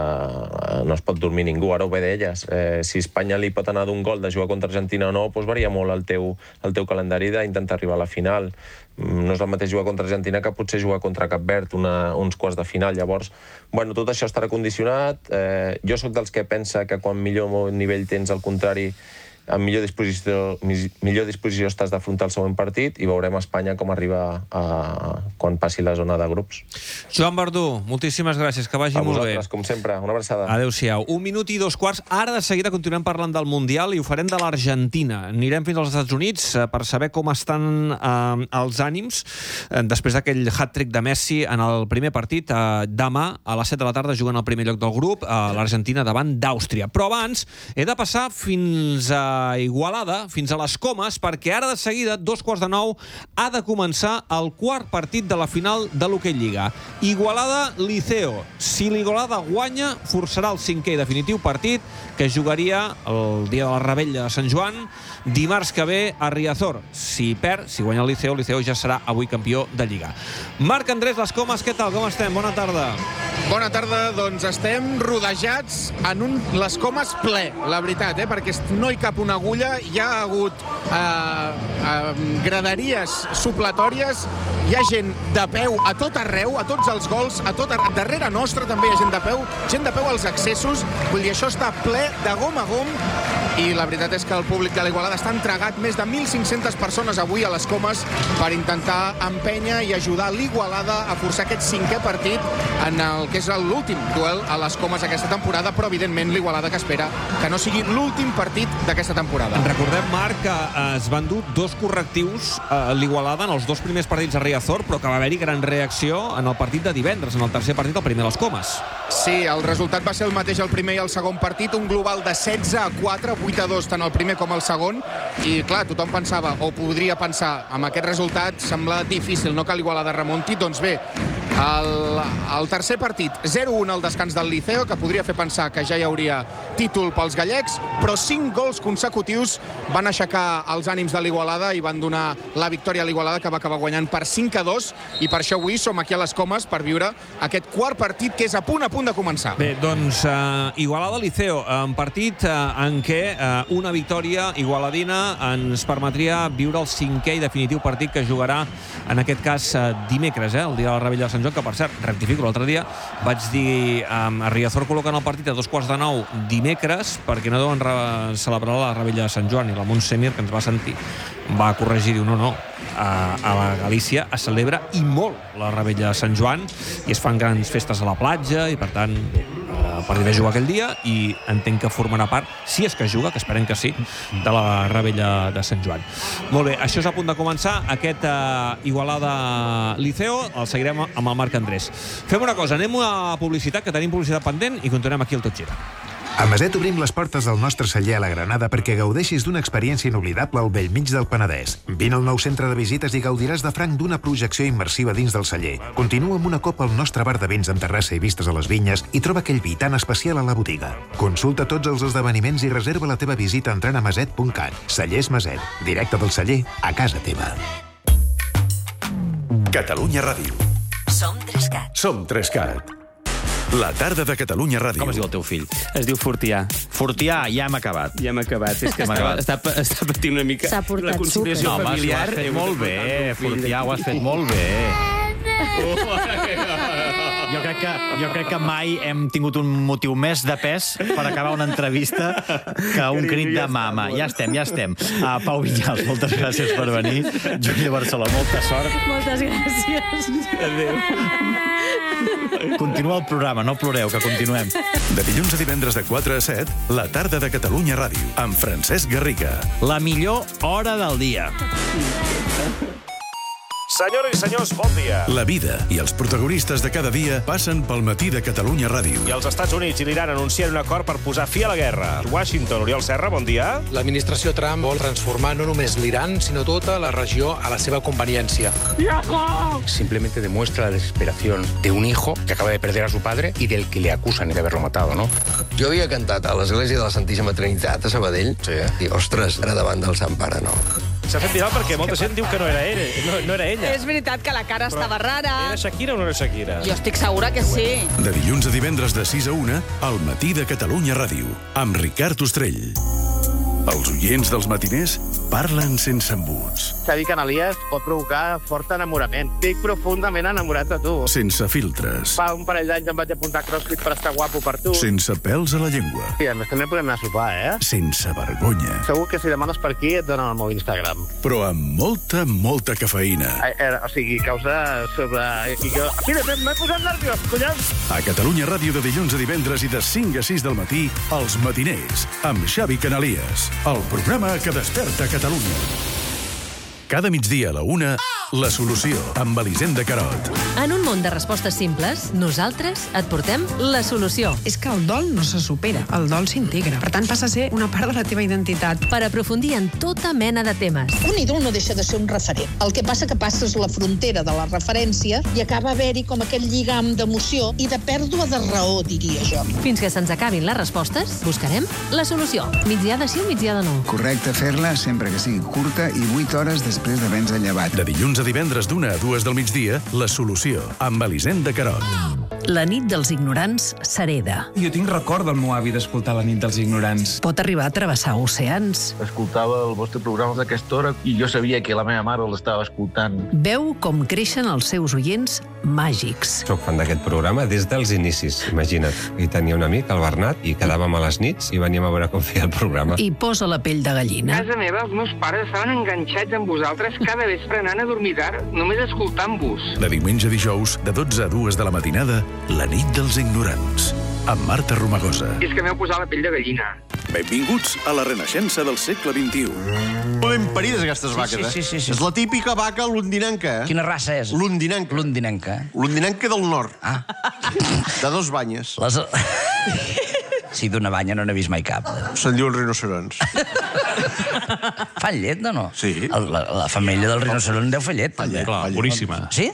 no es pot dormir ningú. Ara ho ve d'elles. Si Espanya li pot anar d'un gol de jugar contra Argentina o no, doncs varia molt el teu calendari d'intentar arribar a la final. No és el mateix jugar contra Argentina que potser jugar contra Cap Verd uns quarts de final. Llavors, tot això estarà condicionat. Jo sóc dels que pensa que quan millor nivell tens, al contrari, en millor disposició estàs d'afrontar el següent partit i veurem Espanya com arriba quan passi la zona de grups. Joan Verdú, moltíssimes gràcies, que vagi molt bé. A vosaltres, com sempre, una abraçada. Adéu-siau. 1 minut i 2 quarts. Ara de seguida continuem parlant del Mundial i ho farem de l'Argentina. Anirem fins als Estats Units per saber com estan els ànims després d'aquell hat-trick de Messi en el primer partit. Demà, a les 7 de la tarda, juguen al primer lloc del grup, l'Argentina davant d'Àustria. Però abans he de passar fins a Igualada, fins a les Comes, perquè ara de seguida, 8:45, ha de començar el quart partit de la final de l'Hockey Lliga. Igualada-Liceo. Si l'Igualada guanya, forçarà el 5è i definitiu partit que jugaria el dia de la Rebella de Sant Joan, dimarts que ve a Riazor. Si perd, si guanya el Liceo ja serà avui campió de Lliga. Marc Andrés, les Comes, què tal? Com estem? Bona tarda. Bona tarda, doncs estem rodejats en un Les Comes ple, la veritat, perquè no hi cap una agulla, hi ha hagut graderies supletòries, hi ha gent de peu a tot arreu, a tots els gols, darrere nostre també hi ha gent de peu als accessos, vull dir, això està ple de gom a gom, i la veritat és que el públic de l'Igualada està entregat, més de 1.500 persones avui a les Comes per intentar empènyer i ajudar l'Igualada a forçar aquest 5è partit en el que és l'últim duel a les Comes aquesta temporada, però evidentment l'Igualada que espera que no sigui l'últim partit d'aquesta temporada. Recordem, Marc, que es van dur 2 correctius a l'Igualada en els 2 primers partits a Riazor, però que va haver-hi gran reacció en el partit de divendres, en el tercer partit, el primer de les Comes. Sí, el resultat va ser el mateix el primer i el segon partit, un global de 16-4, 8-2 tant el primer com el segon, i clar, tothom pensava, o podria pensar, amb aquest resultat sembla difícil, no que l'Igualada remunti, doncs bé, el tercer partit, 0-1 al descans del Liceo, que podria fer pensar que ja hi hauria títol pels gallecs, però 5 gols consecutius van aixecar els ànims de l'Igualada i van donar la victòria a l'Igualada, que va acabar guanyant per 5-2, i per això avui som aquí a les Comes per viure aquest quart partit que és a punt de començar. Bé, doncs Igualada-Liceo, un partit en què una victòria igualadina ens permetria viure el 5è i definitiu partit que jugarà, en aquest cas, dimecres, el dia de la Rebella de Sant Joan, que per cert, rectifico, l'altre dia vaig dir a Riazor col·locant el partit a 8:45 dimecres perquè no deuen celebrar la Rebella de Sant Joan, i la Montsemir, que ens va sentir, va corregir, diu, no, a la Galícia es celebra i molt la Rebella de Sant Joan i es fan grans festes a la platja i per tant el partit de jugar aquell dia i entenc que formarà part, si és que juga, que esperem que sí, de la Rebella de Sant Joan. Molt bé, això és a punt de començar, aquest Igualada-Liceo, el seguirem amb el Marc Andrés. Fem una cosa, anem a publicitat, que tenim publicitat pendent, i continuem aquí al Tot Gira. A Maset obrim les portes del nostre celler a la Granada perquè gaudeixis d'una experiència inoblidable al bell mig del Penedès. Vine al nou centre de visites i gaudiràs de franc d'una projecció immersiva dins del celler. Continua amb una copa al nostre bar de vins amb terrassa i vistes a les vinyes i troba aquell vi tan especial a la botiga. Consulta tots els esdeveniments i reserva la teva visita entrant a maset.cat. Cellers Maset, directe del celler a casa teva. Catalunya Ràdio. Som 3Cat. Som 3Cat. La tarda de Catalunya Ràdio. Com es diu el teu fill? Es diu Fortià. Fortià, ja hem acabat. Ja hem acabat. És que està patint una mica la conciliació familiar. Ho has fet molt bé, Fortià, ho has fet molt bé. Jo crec que mai hem tingut un motiu més de pes per acabar una entrevista que un crit de mama. Ja estem. Pau Vinyals, moltes gràcies per venir. Júlia Barceló, molta sort. Moltes gràcies. Adéu. Continua el programa, no ploreu, que continuem. De dilluns a divendres de 4 a 7, la tarda de Catalunya Ràdio, amb Francesc Garriga. La millor hora del dia. Senyores i senyors, bon dia. La vida i els protagonistes de cada dia passen pel matí de Catalunya Ràdio. I els Estats Units i l'Iran anuncien un acord per posar fi a la guerra. Washington, Oriol Serra, bon dia. L'administració Trump vol transformar no només l'Iran, sinó tota la regió a la seva conveniència. Simplemente demuestra la desesperación de un hijo que acaba de perder a su padre y del que le acusan de haberlo matado, ¿no? Jo havia cantat a l'Església de la Santíssima Trinitat a Sabadell, i, ostres, ara davant del Sant Pare, no. S'ha fet viral perquè molta gent diu que no era ella. No era ella. És veritat que la cara estava rara. Era Shakira o no era Shakira? Jo estic segura que sí. De dilluns a divendres de 6 a 1, al matí de Catalunya Ràdio, amb Ricard Ostrell. Els oients dels matiners parlen sense embuts. Xavi Canalies pot provocar fort enamorament. Estic profundament enamorat de tu. Sense filtres. Fa un parell d'anys em vaig apuntar a CrossFit per estar guapo per tu. Sense pèls a la llengua. I a més també podem anar a sopar, Sense vergonya. Segur que si demanes per aquí et donen el meu Instagram. Però amb molta cafeïna. O sigui, causa sobre... Mira, m'he posat nerviós, collons! A Catalunya Ràdio de dilluns a divendres i de 5 a 6 del matí, Els Matiners, amb Xavi Canalies. El programa que desperta Catalunya. Cada migdia a la 1, La Solució, amb Elisenda Carot. En un món de respostes simples, nosaltres et portem la solució. És que el dol no se supera, el dol s'integra. Per tant, passa a ser una part de la teva identitat. Per aprofundir en tota mena de temes. Un ídol no deixa de ser un referent. El que passa que passes la frontera de la referència i acaba haver-hi com aquell lligam d'emoció i de pèrdua de raó, diria jo. Fins que se'ns acabin les respostes, buscarem la solució. Migdia de sí o migdia de no. Correcte fer-la sempre que sigui curta i 8 hores després d'haver-nos llevat. De dilluns a divendres d'1 a 2 del migdia, La Solució, amb Elisenda Carot. La nit dels ignorants s'hereda. Jo tinc record del meu avi d'escoltar La nit dels ignorants. Pot arribar a travessar oceans. Escoltava el vostre programa d'aquesta hora i jo sabia que la meva mare l'estava escoltant. Veu com creixen els seus oients màgics. Soc fan d'aquest programa des dels inicis, imagina't. I tenia un amic, el Bernat, i quedàvem a les nits i veníem a veure com feia el programa. I posa la pell de gallina. A casa meva, els meus pares estaven enganxats amb vosaltres cada vespre anant a dormir tard, només escoltant-vos. De diumenge a dijous, de 12 a 2 de la matinada, La nit dels ignorants, amb Marta Romagosa. I és que m'heu posat la pell de gallina. Benvinguts a la renaixença del segle XXI. Ben parides, aquestes vaques, Sí. És la típica vaca londinenca, Quina raça és? Londinenca. Londinenca del nord. De 2 banyes. Sí, d'una banya no n'he vist mai cap. Se'n diuen rinocerons. Fan llet, no? Sí. La femella del rinoceront deu fer llet, també. Clar, boníssima. Sí?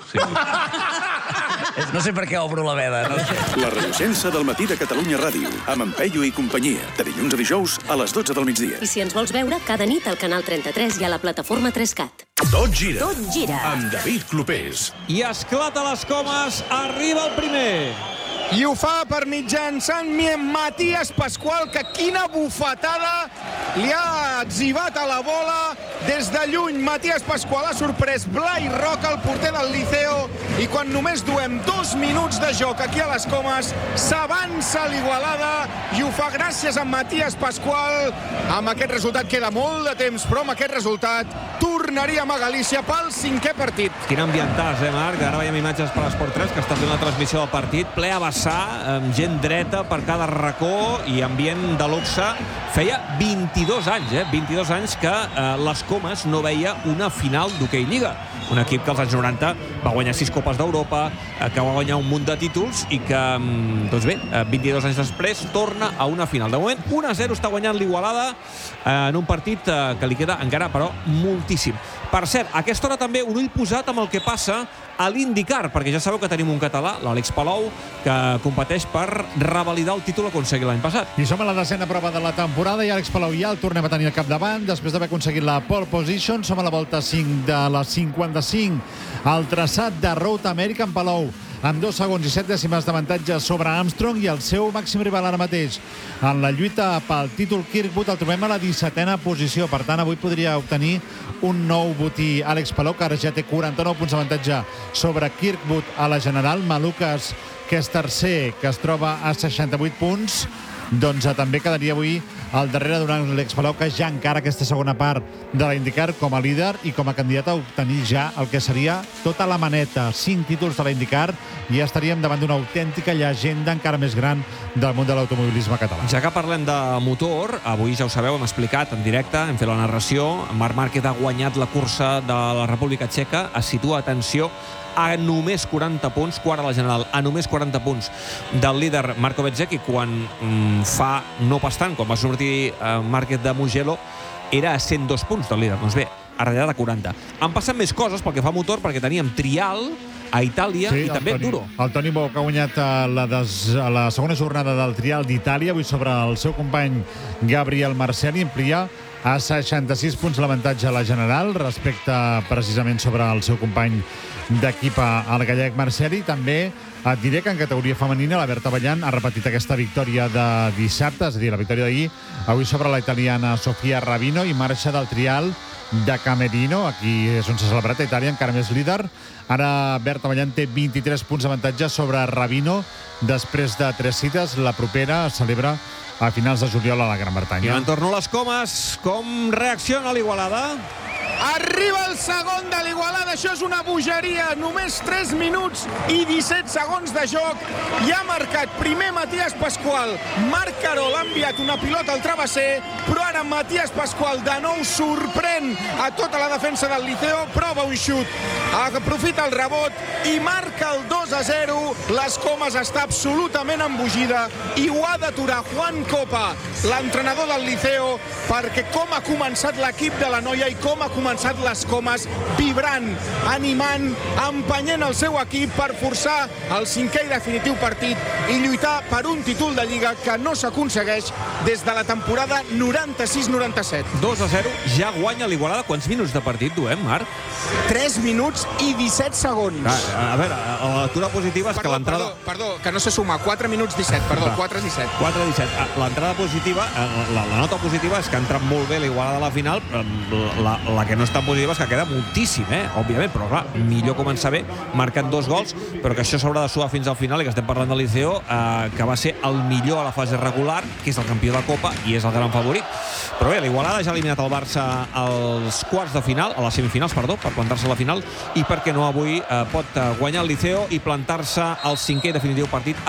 No sé per què obro la veda. No sé. La renaixença del matí de Catalunya Ràdio, amb en Peyu i companyia, de dilluns a dijous a les 12 del migdia. I si ens vols veure, cada nit al Canal 33 i a la plataforma 3CAT. Tot gira. Tot gira. Amb David Clopés. I esclata les comes, arriba el primer. I ho fa per mitjançant Matías Pascual, que quina bufetada li ha etzibat a la bola des de lluny. Matías Pascual ha sorprès Blai Roca, el porter del Liceo, i quan només duem 2 minuts de joc aquí a les Comes, s'avança l'Igualada i ho fa gràcies a Matías Pascual. Amb aquest resultat queda molt de temps, però amb aquest resultat tornaríem a Galícia pel 5è partit. Quin ambientàs, Marc? Ara veiem imatges per l'Esport 3, que està fent la transmissió del partit, ple a vessar, amb gent dreta per cada racó i ambient de luxe. Feia 22 anys, 22 anys que les Comes no veia una final d'hoquei Lliga. Un equip que als anys 90 va guanyar 6 Copes d'Europa, que va guanyar un munt de títols i que, doncs bé, 22 anys després torna a una final. De moment, 1-0 està guanyant l'Igualada en un partit que li queda encara, però, moltíssim. Per cert, a aquesta hora també un ull posat amb el que passa a l'IndyCar, perquè ja sabeu que tenim un català, l'Àlex Palou, que competeix per revalidar el títol aconseguit l'any passat. I som a la 10ª prova de la temporada i Àlex Palou ja el tornem a tenir al capdavant després d'haver aconseguit la pole position. Som a la volta 5 de la 55 al traçat de Road American. Palou amb 2 segons i 7 dècimes d'avantatge sobre Armstrong i el seu màxim rival ara mateix en la lluita pel títol Kirkwood el trobem a la 17ª posició. Per tant, avui podria obtenir un nou botí Àlex Palou, que ara ja té 49 punts d'avantatge sobre Kirkwood a la general. Malukas, que és tercer, que es troba a 68 punts, doncs també quedaria avui al darrere d'un Àlex Palou, que ja encara aquesta segona part de la IndyCar com a líder i com a candidat a obtenir ja el que seria tota la maneta, 5 títols de la IndyCar, i ja estaríem davant d'una autèntica llegenda encara més gran del món de l'automobilisme català. Ja que parlem de motor, avui ja ho sabeu, hem explicat en directe, hem fet la narració, Marc Márquez ha guanyat la cursa de la República Txeca, es situa, atenció, a només 40 punts, quart a la general, a només 40 punts del líder Marco Bezzecchi, quan fa no pas tant, quan va sortir Márquez de Mugello, era a 102 punts del líder. Doncs bé, a darrere de 40. Han passat més coses pel que fa a motor, perquè teníem Trial a Itàlia i també Duro. El Toni Bou, que ha guanyat a la segona jornada del Trial d'Itàlia, avui sobre el seu company Gabriel Marcelli, amplia a 66 punts l'avantatge a la general, respecte precisament sobre el seu company d'equip, el gallec Marceli. També et diré que en categoria femenina la Berta Ballant ha repetit aquesta victòria de dissabte, és a dir, la victòria d'ahir, avui sobre la italiana Sofia Rabino, i marxa del trial de Camerino. Aquí és on s'ha celebrat a Itàlia, encara més líder. Ara Berta Ballant té 23 punts d'avantatge sobre Rabino després de 3 cites. La propera es celebra a finals de juliol a la Gran Bretanya. I en torno a les comes, com reacciona l'Igualada? Arriba el segon de l'Igualada, això és una bogeria, només 3 minuts i 17 segons de joc, i ha marcat primer Matías Pascual. Marc Carol ha enviat una pilota al travesser, però ara Matías Pascual de nou sorprèn a tota la defensa del Liceo, prova un xut, aprofita el rebot i marca el 2-0. Les Comes està absolutament embogida i ho ha d'aturar Juan Copa, l'entrenador del Liceo, perquè com ha començat l'equip de la noia i com ha començat les Comes, vibrant, animant, empenyent el seu equip per forçar el 5è i definitiu partit i lluitar per un títol de Lliga que no s'aconsegueix des de la temporada 96-97. 2-0, ja guanya l'Igualada. Quants minuts de partit duem, Marc? 3 minuts i 17 segons. A veure, la lectura positiva és que l'entrada... Perdó, que no se suma. 4 minuts 17, perdó, 4-17. 4-17. L'entrada positiva, la nota positiva és que ha entrat molt bé l'Igualada a la final. La que no és tan positiva és que queda moltíssim, òbviament, però clar, millor començar bé, marcant 2 gols, però que això s'haurà de suar fins al final, i que estem parlant del Liceo, que va ser el millor a la fase regular, que és el campió de Copa i és el gran favorit. Però bé, l'Igualada ja ha eliminat el Barça als quarts de final, a les semifinals, perdó, per plantar-se a la final, i per què no avui pot guanyar el Liceo i plantar-se al 5è i definitiu partit